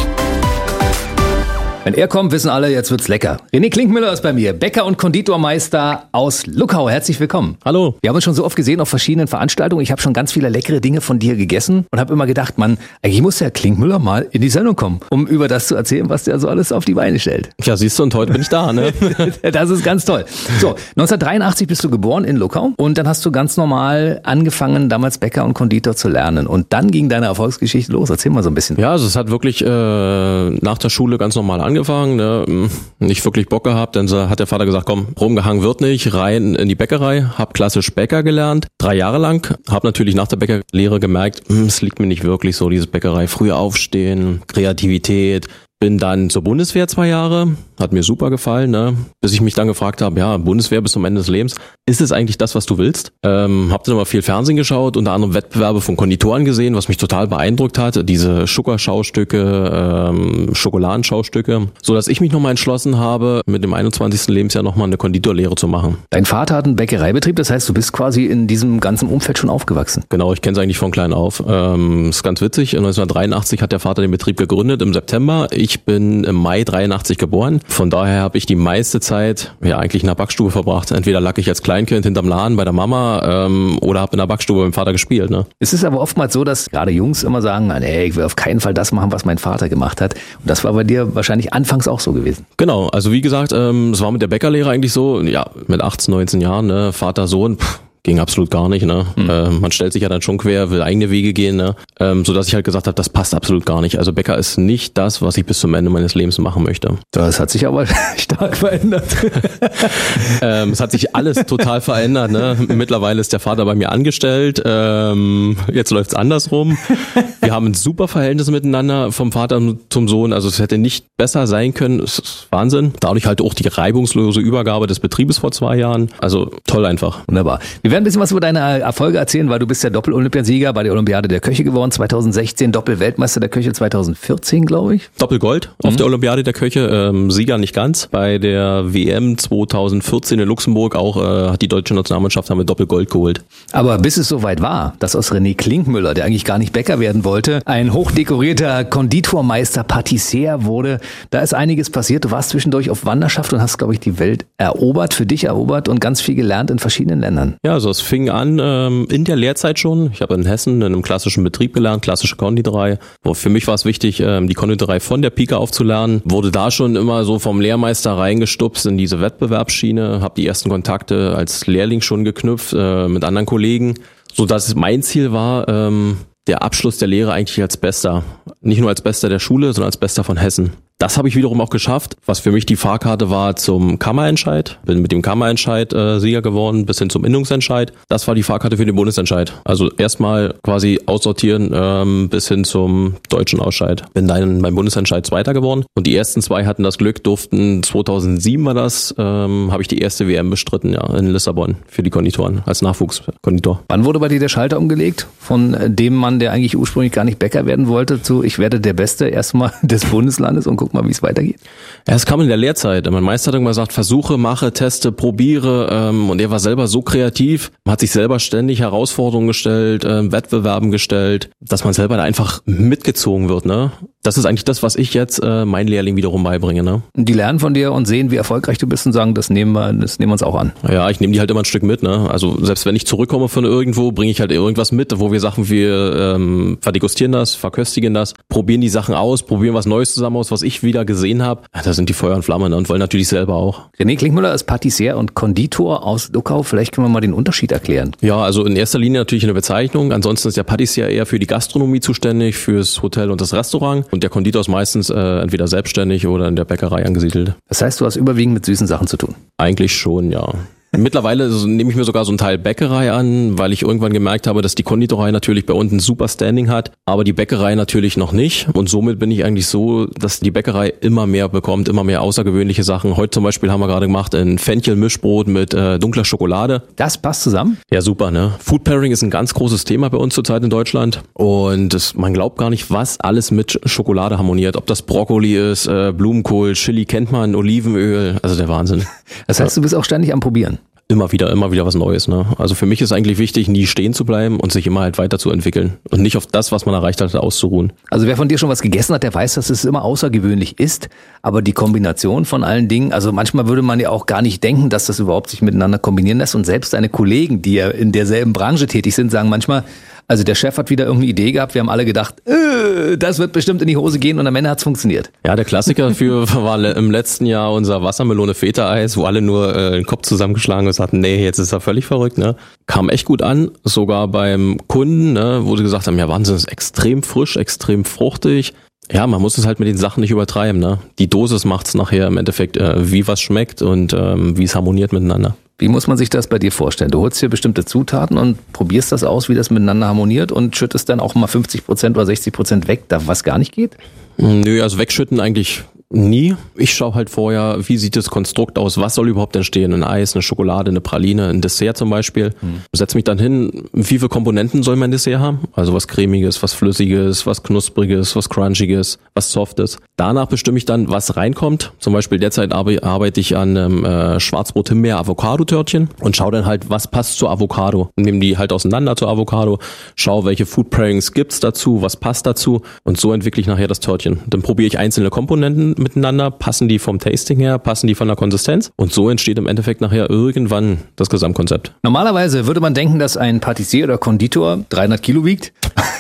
Wenn er kommt, wissen alle, jetzt wird's lecker. René Klinkmüller ist bei mir, Bäcker und Konditormeister aus Luckau. Herzlich willkommen. Hallo. Wir haben uns schon so oft gesehen auf verschiedenen Veranstaltungen. Ich habe schon ganz viele leckere Dinge von dir gegessen und habe immer gedacht, Mann, eigentlich muss der Klinkmüller mal in die Sendung kommen, um über das zu erzählen, was der so alles auf die Beine stellt. Ja, siehst du, und heute bin ich da, ne? Das ist ganz toll. So, neunzehnhundertdreiundachtzig bist du geboren in Luckau und dann hast du ganz normal angefangen, damals Bäcker und Konditor zu lernen. Und dann ging deine Erfolgsgeschichte los. Erzähl mal so ein bisschen. Ja, also es hat wirklich äh, nach der Schule ganz normal angefangen. Ne? Nicht wirklich Bock gehabt, dann hat der Vater gesagt, komm, rumgehangen wird nicht, rein in die Bäckerei, hab klassisch Bäcker gelernt, drei Jahre lang, hab natürlich nach der Bäckerlehre gemerkt, es liegt mir nicht wirklich so, diese Bäckerei, früh aufstehen, Kreativität. Bin dann zur Bundeswehr zwei Jahre, hat mir super gefallen, ne? Bis ich mich dann gefragt habe, ja, Bundeswehr bis zum Ende des Lebens, ist es eigentlich das, was du willst? Ähm, hab dann immer viel Fernsehen geschaut, unter anderem Wettbewerbe von Konditoren gesehen, was mich total beeindruckt hat, diese Zuckerschaustücke, ähm, Schokoladenschaustücke, so dass ich mich nochmal entschlossen habe, mit dem einundzwanzigsten Lebensjahr nochmal eine Konditorlehre zu machen. Dein Vater hat einen Bäckereibetrieb, das heißt, du bist quasi in diesem ganzen Umfeld schon aufgewachsen. Genau, ich kenne es eigentlich von klein auf. Ähm, ist ganz witzig, neunzehnhundertdreiundachtzig hat der Vater den Betrieb gegründet, im September. Ich Ich bin im Mai dreiundachtzig geboren. Von daher habe ich die meiste Zeit ja eigentlich in der Backstube verbracht. Entweder lag ich als Kleinkind hinterm Laden bei der Mama ähm, oder habe in der Backstube mit dem Vater gespielt. Ne? Es ist aber oftmals so, dass gerade Jungs immer sagen, nee, ich will auf keinen Fall das machen, was mein Vater gemacht hat. Und das war bei dir wahrscheinlich anfangs auch so gewesen. Genau, also wie gesagt, ähm, es war mit der Bäckerlehre eigentlich so, ja, mit achtzehn, neunzehn Jahren, ne, Vater, Sohn, pff, ging absolut gar nicht, ne? Mhm. Äh, man stellt sich ja dann schon quer, will eigene Wege gehen, ne? Ähm, so dass ich halt gesagt habe, das passt absolut gar nicht. Also Bäcker ist nicht das, was ich bis zum Ende meines Lebens machen möchte. Das hat sich aber stark verändert. ähm, es hat sich alles total verändert, ne? Mittlerweile ist der Vater bei mir angestellt. Ähm, jetzt läuft's andersrum. Wir haben ein super Verhältnis miteinander vom Vater zum Sohn. Also es hätte nicht besser sein können. Es ist Wahnsinn. Dadurch halt auch die reibungslose Übergabe des Betriebes vor zwei Jahren. Also toll einfach. Wunderbar. Wir werden ein bisschen was über deine Erfolge erzählen, weil du bist ja Doppel-Olympiasieger bei der Olympiade der Köche geworden zweitausendsechzehn, Doppel-Weltmeister der Köche zweitausendvierzehn, glaube ich. Doppelgold auf mhm. der Olympiade der Köche, ähm, Sieger nicht ganz. Bei der W M zweitausendvierzehn in Luxemburg auch äh, hat die deutsche Nationalmannschaft haben wir Doppelgold geholt. Aber bis es soweit war, dass aus René Klinkmüller, der eigentlich gar nicht Bäcker werden wollte, ein hochdekorierter Konditormeister, Patissier wurde, da ist einiges passiert. Du warst zwischendurch auf Wanderschaft und hast, glaube ich, die Welt erobert, für dich erobert und ganz viel gelernt in verschiedenen Ländern. Ja, also es fing an ähm, in der Lehrzeit schon. Ich habe in Hessen in einem klassischen Betrieb gelernt, klassische Konditorei. Für mich war es wichtig, ähm, die Konditorei von der Pike aufzulernen. Wurde da schon immer so vom Lehrmeister reingestupst in diese Wettbewerbsschiene. Habe die ersten Kontakte als Lehrling schon geknüpft äh, mit anderen Kollegen, so dass mein Ziel war, ähm, der Abschluss der Lehre eigentlich als Bester. Nicht nur als Bester der Schule, sondern als Bester von Hessen. Das habe ich wiederum auch geschafft, was für mich die Fahrkarte war zum Kammerentscheid. Bin mit dem Kammerentscheid äh, Sieger geworden, bis hin zum Innungsentscheid. Das war die Fahrkarte für den Bundesentscheid. Also erstmal quasi aussortieren ähm, bis hin zum deutschen Ausscheid. Bin dann beim Bundesentscheid Zweiter geworden. Und die ersten zwei hatten das Glück, durften zweitausendsieben war das, ähm, habe ich die erste W M bestritten, ja, in Lissabon für die Konditoren, als Nachwuchskonditor. Wann wurde bei dir der Schalter umgelegt? Von dem Mann, der eigentlich ursprünglich gar nicht Bäcker werden wollte, zu ich werde der Beste erstmal des Bundeslandes und guck mal, wie es weitergeht. Ja, es kam in der Lehrzeit. Mein Meister hat irgendwann gesagt, versuche, mache, teste, probiere. Ähm, und er war selber so kreativ, man hat sich selber ständig Herausforderungen gestellt, äh, Wettbewerben gestellt, dass man selber da einfach mitgezogen wird. Ne? Das ist eigentlich das, was ich jetzt äh, meinen Lehrling wiederum beibringe. Ne? Die lernen von dir und sehen, wie erfolgreich du bist und sagen, das nehmen wir, das nehmen wir uns auch an. Ja, ich nehme die halt immer ein Stück mit. Ne? Also selbst wenn ich zurückkomme von irgendwo, bringe ich halt irgendwas mit, wo wir sagen, wir ähm, verdegustieren das, verköstigen das, probieren die Sachen aus, probieren was Neues zusammen aus, was ich wieder gesehen habe. Ja, da sind die Feuer und Flamme, ne? Und wollen natürlich selber auch. René Klinkmüller ist Patissier und Konditor aus Luckau. Vielleicht können wir mal den Unterschied erklären. Ja, also in erster Linie natürlich eine Bezeichnung. Ansonsten ist der Patissier eher für die Gastronomie zuständig, fürs Hotel und das Restaurant. Und der Konditor ist meistens äh, entweder selbstständig oder in der Bäckerei angesiedelt. Das heißt, du hast überwiegend mit süßen Sachen zu tun? Eigentlich schon, ja. Mittlerweile nehme ich mir sogar so einen Teil Bäckerei an, weil ich irgendwann gemerkt habe, dass die Konditorei natürlich bei uns ein super Standing hat, aber die Bäckerei natürlich noch nicht. Und somit bin ich eigentlich so, dass die Bäckerei immer mehr bekommt, immer mehr außergewöhnliche Sachen. Heute zum Beispiel haben wir gerade gemacht ein Fenchel-Mischbrot mit äh, dunkler Schokolade. Das passt zusammen? Ja, super, ne? Food Pairing ist ein ganz großes Thema bei uns zurzeit in Deutschland. Und das, man glaubt gar nicht, was alles mit Schokolade harmoniert. Ob das Brokkoli ist, äh, Blumenkohl, Chili kennt man, Olivenöl. Also der Wahnsinn. Das heißt, du bist auch ständig am Probieren? Immer wieder, immer wieder was Neues, ne? Also für mich ist eigentlich wichtig, nie stehen zu bleiben und sich immer halt weiterzuentwickeln und nicht auf das, was man erreicht hat, auszuruhen. Also wer von dir schon was gegessen hat, der weiß, dass es immer außergewöhnlich ist, aber die Kombination von allen Dingen, also manchmal würde man ja auch gar nicht denken, dass das überhaupt sich miteinander kombinieren lässt und selbst deine Kollegen, die ja in derselben Branche tätig sind, sagen manchmal, also der Chef hat wieder irgendeine Idee gehabt, wir haben alle gedacht, äh, das wird bestimmt in die Hose gehen und am Ende hat's funktioniert. Ja, der Klassiker für war im letzten Jahr unser Wassermelone-Feta-Eis, wo alle nur äh, den Kopf zusammengeschlagen und sagten, nee, jetzt ist er völlig verrückt, ne? Kam echt gut an, sogar beim Kunden, ne, wo sie gesagt haben, ja, Wahnsinn, ist extrem frisch, extrem fruchtig. Ja, man muss es halt mit den Sachen nicht übertreiben, ne? Die Dosis macht's nachher im Endeffekt, äh, wie was schmeckt und ähm, wie es harmoniert miteinander. Wie muss man sich das bei dir vorstellen? Du holst dir bestimmte Zutaten und probierst das aus, wie das miteinander harmoniert und schüttest dann auch mal fünfzig Prozent oder sechzig Prozent weg, da was gar nicht geht? Nö, also wegschütten eigentlich nie. Ich schaue halt vorher, wie sieht das Konstrukt aus, was soll überhaupt entstehen? Ein Eis, eine Schokolade, eine Praline, ein Dessert zum Beispiel. Hm. Setz mich dann hin, wie viele Komponenten soll mein Dessert haben? Also was Cremiges, was Flüssiges, was Knuspriges, was Crunchiges, was Softes. Danach bestimme ich dann, was reinkommt. Zum Beispiel derzeit arbeite ich an einem äh, Schwarzbrot-Himbeer-Avocado-Törtchen und schaue dann halt, was passt zur Avocado. Und nehme die halt auseinander zur Avocado, schaue, welche Food Pairings gibt's dazu, was passt dazu und so entwickle ich nachher das Törtchen. Dann probiere ich einzelne Komponenten miteinander, passen die vom Tasting her, passen die von der Konsistenz und so entsteht im Endeffekt nachher irgendwann das Gesamtkonzept. Normalerweise würde man denken, dass ein Patissier oder Konditor dreihundert Kilo wiegt,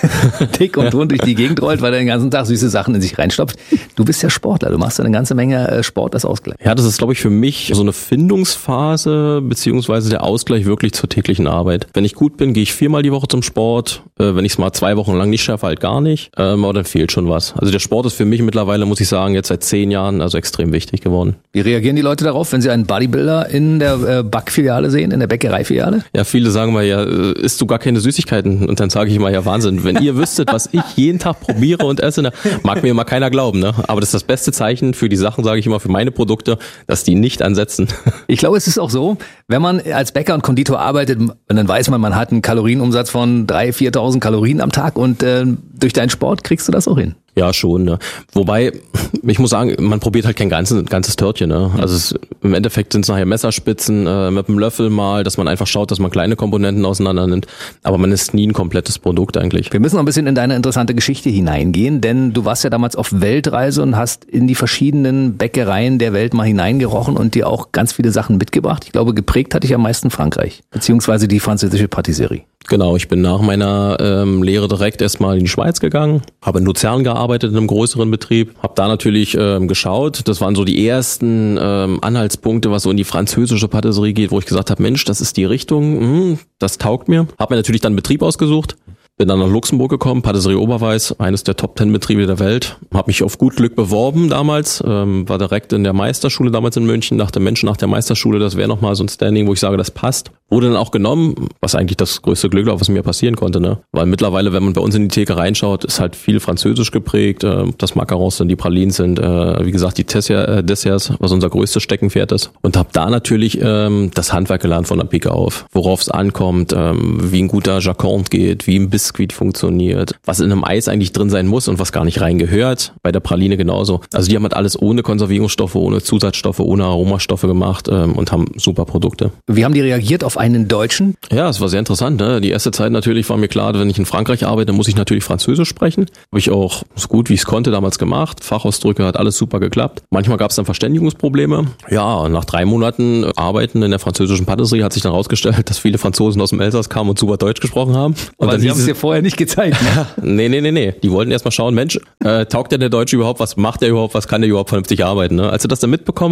dick und rund durch die Gegend rollt, weil er den ganzen Tag süße Sachen in sich reinstopft. Du bist ja Sportler, du machst eine ganze Menge Sport als Ausgleich. Ja, das ist, glaube ich, für mich so eine Findungsphase beziehungsweise der Ausgleich wirklich zur täglichen Arbeit. Wenn ich gut bin, gehe ich viermal die Woche zum Sport. Äh, wenn ich es mal zwei Wochen lang nicht schaffe, halt gar nicht. Ähm, aber dann fehlt schon was. Also der Sport ist für mich mittlerweile, muss ich sagen, jetzt seit zehn Jahren also extrem wichtig geworden. Wie reagieren die Leute darauf, wenn sie einen Bodybuilder in der äh, Backfiliale sehen, in der Bäckereifiliale? Ja, viele sagen mal, ja, isst du gar keine Süßigkeiten? Und dann sage ich immer, ja Wahnsinn, wenn ihr wüsstet, was ich jeden Tag probiere und esse, ne, mag mir immer keiner glauben, ne? Aber das ist das beste Zeichen für die Sachen, sage ich immer, für meine Produkte, dass die nicht ansetzen. Ich glaube, es ist auch so, wenn man als Bäcker und Konditor arbeitet, dann weiß man, man hat einen Kalorienumsatz von dreitausend, viertausend Kalorien am Tag und äh, durch deinen Sport kriegst du das auch hin. Ja, schon. Ne? Wobei, ich muss sagen, man probiert halt kein ganzes, ganzes Törtchen. Ne? Also es, im Endeffekt sind es nachher Messerspitzen äh, mit einem Löffel mal, dass man einfach schaut, dass man kleine Komponenten auseinander nimmt. Aber man ist nie ein komplettes Produkt eigentlich. Wir müssen noch ein bisschen in deine interessante Geschichte hineingehen, denn du warst ja damals auf Weltreise und hast in die verschiedenen Bäckereien der Welt mal hineingerochen und dir auch ganz viele Sachen mitgebracht. Ich glaube, geprägt hat dich am meisten Frankreich, beziehungsweise die französische Patisserie. Genau, ich bin nach meiner ähm, Lehre direkt erstmal in die Schweiz gegangen, habe in Luzern gearbeitet in einem größeren Betrieb, habe da natürlich ähm, geschaut, das waren so die ersten ähm, Anhaltspunkte, was so in die französische Patisserie geht, wo ich gesagt habe, Mensch, das ist die Richtung, mh, das taugt mir. Habe mir natürlich dann einen Betrieb ausgesucht. Bin dann nach Luxemburg gekommen, Patisserie Oberweiß, eines der Top Ten Betriebe der Welt. Habe mich auf gut Glück beworben damals, ähm, war direkt in der Meisterschule damals in München, dachte Mensch, nach der Meisterschule, das wäre nochmal so ein Standing, wo ich sage, das passt. Wurde dann auch genommen, was eigentlich das größte Glück war, was mir passieren konnte, ne? Weil mittlerweile, wenn man bei uns in die Theke reinschaut, ist halt viel französisch geprägt, äh, das Macarons sind, die Pralinen sind, äh, wie gesagt, die Tessia, äh, Desserts, was unser größtes Steckenpferd ist. Und habe da natürlich ähm, das Handwerk gelernt von der Pike auf, worauf es ankommt, ähm, wie ein guter Jacquard geht, wie ein Biskuit funktioniert, was in einem Eis eigentlich drin sein muss und was gar nicht reingehört. Bei der Praline genauso. Also die haben halt alles ohne Konservierungsstoffe, ohne Zusatzstoffe, ohne Aromastoffe gemacht ähm, und haben super Produkte. Wie haben die reagiert auf einen Deutschen? Ja, es war sehr interessant. Ne? Die erste Zeit natürlich war mir klar, wenn ich in Frankreich arbeite, muss ich natürlich Französisch sprechen. Habe ich auch so gut wie ich es konnte damals gemacht. Fachausdrücke hat alles super geklappt. Manchmal gab es dann Verständigungsprobleme. Ja, nach drei Monaten Arbeiten in der französischen Patisserie hat sich dann herausgestellt, dass viele Franzosen aus dem Elsass kamen und super Deutsch gesprochen haben. Und aber dann sie haben es dir vorher nicht gezeigt, ne? nee, nee, nee, nee. Die wollten erst mal schauen, Mensch, äh, taugt der der Deutsche überhaupt, was macht der überhaupt, was kann der überhaupt vernünftig arbeiten, ne? Als sie das dann mitbekommen haben,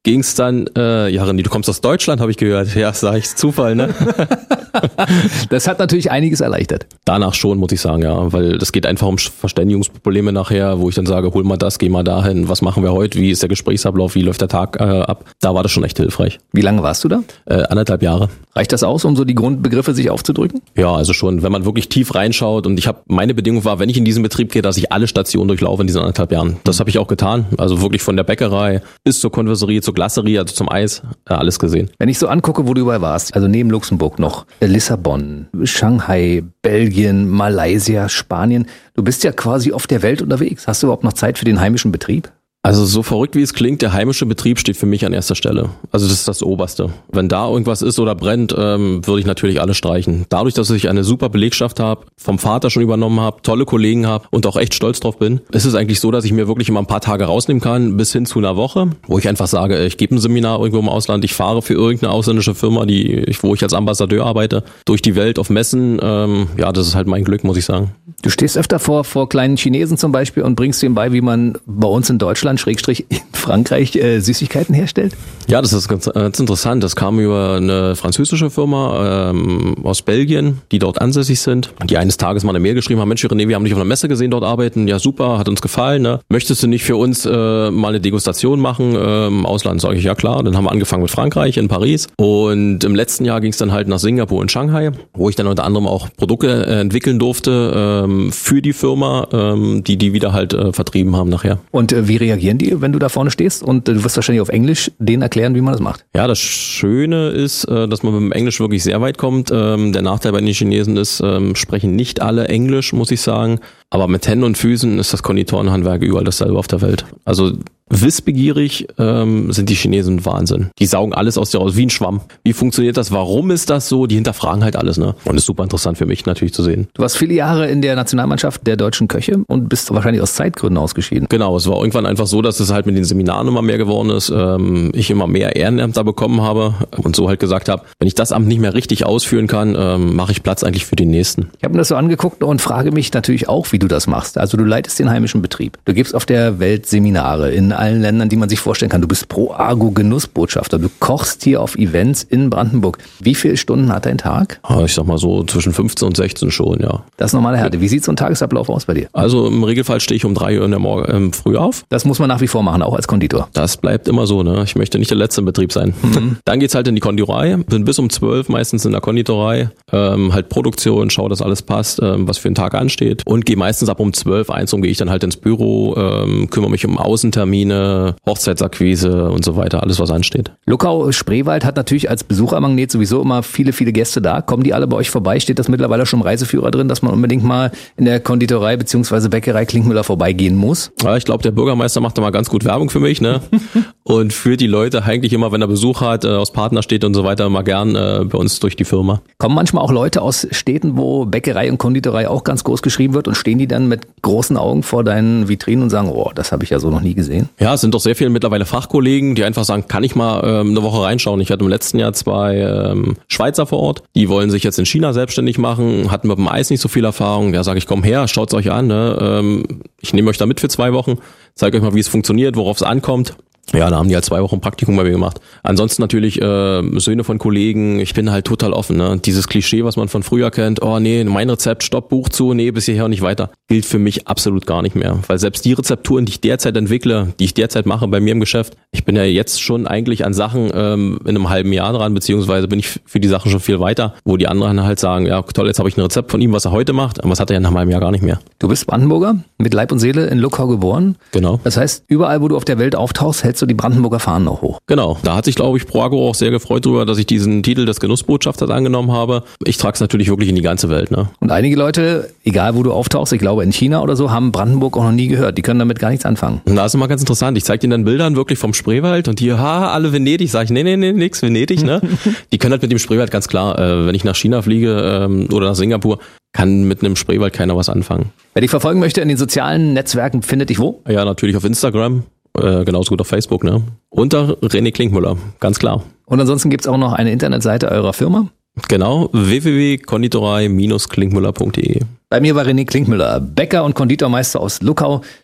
ging's dann, äh, ja René, du kommst aus Deutschland, habe ich gehört. Ja, sag ich, Zufall, ne? Das hat natürlich einiges erleichtert. Danach schon, muss ich sagen, ja, weil das geht einfach um Verständigungsprobleme nachher, wo ich dann sage, hol mal das, geh mal dahin, was machen wir heute, wie ist der Gesprächsablauf, wie läuft der Tag äh, ab. Da war das schon echt hilfreich. Wie lange warst du da? Äh, anderthalb Jahre. Reicht das aus, um so die Grundbegriffe sich aufzudrücken? Ja, also schon, wenn man wirklich tief reinschaut und ich habe, meine Bedingung war, wenn ich in diesen Betrieb gehe, dass ich alle Stationen durchlaufe in diesen anderthalb Jahren. Das habe ich auch getan, also wirklich von der Bäckerei bis zur Konfiserie, zur Glacerie, also zum Eis, äh, alles gesehen. Wenn ich so angucke, wo du überall warst, also neben Luxemburg noch Lissabon, Shanghai, Belgien, Malaysia, Spanien, du bist ja quasi auf der Welt unterwegs. Hast du überhaupt noch Zeit für den heimischen Betrieb? Also so verrückt wie es klingt, der heimische Betrieb steht für mich an erster Stelle. Also das ist das Oberste. Wenn da irgendwas ist oder brennt, ähm, würde ich natürlich alles streichen. Dadurch, dass ich eine super Belegschaft habe, vom Vater schon übernommen habe, tolle Kollegen habe und auch echt stolz drauf bin, ist es eigentlich so, dass ich mir wirklich immer ein paar Tage rausnehmen kann, bis hin zu einer Woche, wo ich einfach sage, ich gebe ein Seminar irgendwo im Ausland, ich fahre für irgendeine ausländische Firma, die, wo ich als Ambassadeur arbeite, durch die Welt auf Messen. Ähm, ja, das ist halt mein Glück, muss ich sagen. Du stehst öfter vor, vor kleinen Chinesen zum Beispiel und bringst denen bei, wie man bei uns in Deutschland Schrägstrich in Frankreich äh, Süßigkeiten herstellt? Ja, das ist ganz, ganz interessant. Das kam über eine französische Firma ähm, aus Belgien, die dort ansässig sind. Die eines Tages mal eine Mail geschrieben haben, Mensch René, wir haben dich auf einer Messe gesehen, dort arbeiten. Ja super, hat uns gefallen. Ne? Möchtest du nicht für uns äh, mal eine Degustation machen äh, im Ausland? Sage ich, ja klar. Dann haben wir angefangen mit Frankreich in Paris. Und im letzten Jahr ging es dann halt nach Singapur und Shanghai, wo ich dann unter anderem auch Produkte äh, entwickeln durfte ähm, für die Firma, ähm, die die wieder halt äh, vertrieben haben nachher. Und äh, wie reagieren die, wenn du da vorne stehst? Und äh, du wirst wahrscheinlich auf Englisch denen erklären, wie man das macht. Ja, das Schöne ist, äh, dass man mit dem Englisch wirklich sehr weit kommt. Ähm, der Nachteil bei den Chinesen ist, ähm, sprechen nicht alle Englisch, muss ich sagen. Aber mit Händen und Füßen ist das Konditorenhandwerk überall dasselbe auf der Welt. Also wissbegierig ähm, sind die Chinesen Wahnsinn. Die saugen alles aus dir raus, wie ein Schwamm. Wie funktioniert das? Warum ist das so? Die hinterfragen halt alles, ne? Und ist super interessant für mich natürlich zu sehen. Du warst viele Jahre in der Nationalmannschaft der deutschen Köche und bist wahrscheinlich aus Zeitgründen ausgeschieden. Genau, es war irgendwann einfach so, dass es halt mit den Seminaren immer mehr geworden ist. Ähm, ich immer mehr Ehrenämter bekommen habe und so halt gesagt habe, wenn ich das Amt nicht mehr richtig ausführen kann, ähm, mache ich Platz eigentlich für den nächsten. Ich habe mir das so angeguckt und frage mich natürlich auch, wie du das machst. Also du leitest den heimischen Betrieb. Du gibst auf der Welt Seminare in allen Ländern, die man sich vorstellen kann. Du bist Pro-Agro-Genussbotschafter. Du kochst hier auf Events in Brandenburg. Wie viele Stunden hat dein Tag? Ich sag mal so zwischen fünfzehn und sechzehn schon, ja. Das ist normale Härte. Wie sieht so ein Tagesablauf aus bei dir? Also im Regelfall stehe ich um drei Uhr in der Morgen ähm, früh auf. Das muss man nach wie vor machen, auch als Konditor. Das bleibt immer so, ne? Ich möchte nicht der Letzte im Betrieb sein. Mhm. Dann geht's halt in die Konditorei. Bin bis um zwölf meistens in der Konditorei. Ähm, halt Produktion, schau, dass alles passt, ähm, was für einen Tag ansteht. Und gehe meistens ab um zwölf, eins um gehe ich dann halt ins Büro, ähm, kümmere mich um Außentermine, Hochzeitsakquise und so weiter, alles was ansteht. Luckau-Spreewald hat natürlich als Besuchermagnet sowieso immer viele, viele Gäste da. Kommen die alle bei euch vorbei? Steht das mittlerweile schon im Reiseführer drin, dass man unbedingt mal in der Konditorei bzw. Bäckerei Klinkmüller vorbeigehen muss? Ja, ich glaube, der Bürgermeister macht da mal ganz gut Werbung für mich, ne? Und führt die Leute eigentlich immer, wenn er Besuch hat, aus Partnerstädten und so weiter, mal gern äh, bei uns durch die Firma. Kommen manchmal auch Leute aus Städten, wo Bäckerei und Konditorei auch ganz groß geschrieben wird und stehen die dann mit großen Augen vor deinen Vitrinen und sagen, oh, das habe ich ja so noch nie gesehen? Ja, es sind doch sehr viele mittlerweile Fachkollegen, die einfach sagen, kann ich mal ähm, eine Woche reinschauen. Ich hatte im letzten Jahr zwei ähm, Schweizer vor Ort, die wollen sich jetzt in China selbstständig machen, hatten mit dem Eis nicht so viel Erfahrung. Ja, sage ich, komm her, schaut's euch an. Ne? Ähm, ich nehme euch da mit für zwei Wochen, zeige euch mal, wie es funktioniert, worauf es ankommt. Ja, da haben die halt zwei Wochen Praktikum bei mir gemacht. Ansonsten natürlich äh, Söhne von Kollegen, ich bin halt total offen. Ne? Dieses Klischee, was man von früher kennt, oh nee, mein Rezept, Stopp, Buch zu, nee, bis hierher und nicht weiter, gilt für mich absolut gar nicht mehr. Weil selbst die Rezepturen, die ich derzeit entwickle, die ich derzeit mache bei mir im Geschäft, ich bin ja jetzt schon eigentlich an Sachen ähm, in einem halben Jahr dran, beziehungsweise bin ich für die Sachen schon viel weiter, wo die anderen halt sagen, ja toll, jetzt habe ich ein Rezept von ihm, was er heute macht, aber was hat er ja nach einem halben Jahr gar nicht mehr. Du bist Brandenburger, mit Leib und Seele in Luckau geboren. Genau. Das heißt, überall, wo du auf der Welt auftauchst, hältst du die Brandenburger Fahnen noch hoch. Genau, da hat sich, glaube ich, ProAgro auch sehr gefreut darüber, dass ich diesen Titel des Genussbotschafters angenommen habe. Ich trage es natürlich wirklich in die ganze Welt. Ne? Und einige Leute, egal wo du auftauchst, ich glaube in China oder so, haben Brandenburg auch noch nie gehört. Die können damit gar nichts anfangen. Und da ist immer ganz interessant. Ich zeige denen dann Bildern wirklich vom Spreewald und die, ha, alle Venedig. Sag ich, nee, nee, nee, nix Venedig. Ne? Die können halt mit dem Spreewald ganz klar, äh, wenn ich nach China fliege ähm, oder nach Singapur, kann mit einem Spreewald keiner was anfangen. Wer dich verfolgen möchte in den sozialen Netzwerken, findet dich wo? Ja, natürlich auf Instagram. Äh, genauso gut auf Facebook, ne? Unter René Klinkmüller, ganz klar. Und ansonsten gibt's auch noch eine Internetseite eurer Firma? Genau, w w w punkt konditorei Bindestrich klinkmüller punkt de. Bei mir war René Klinkmüller, Bäcker und Konditormeister aus Luckau.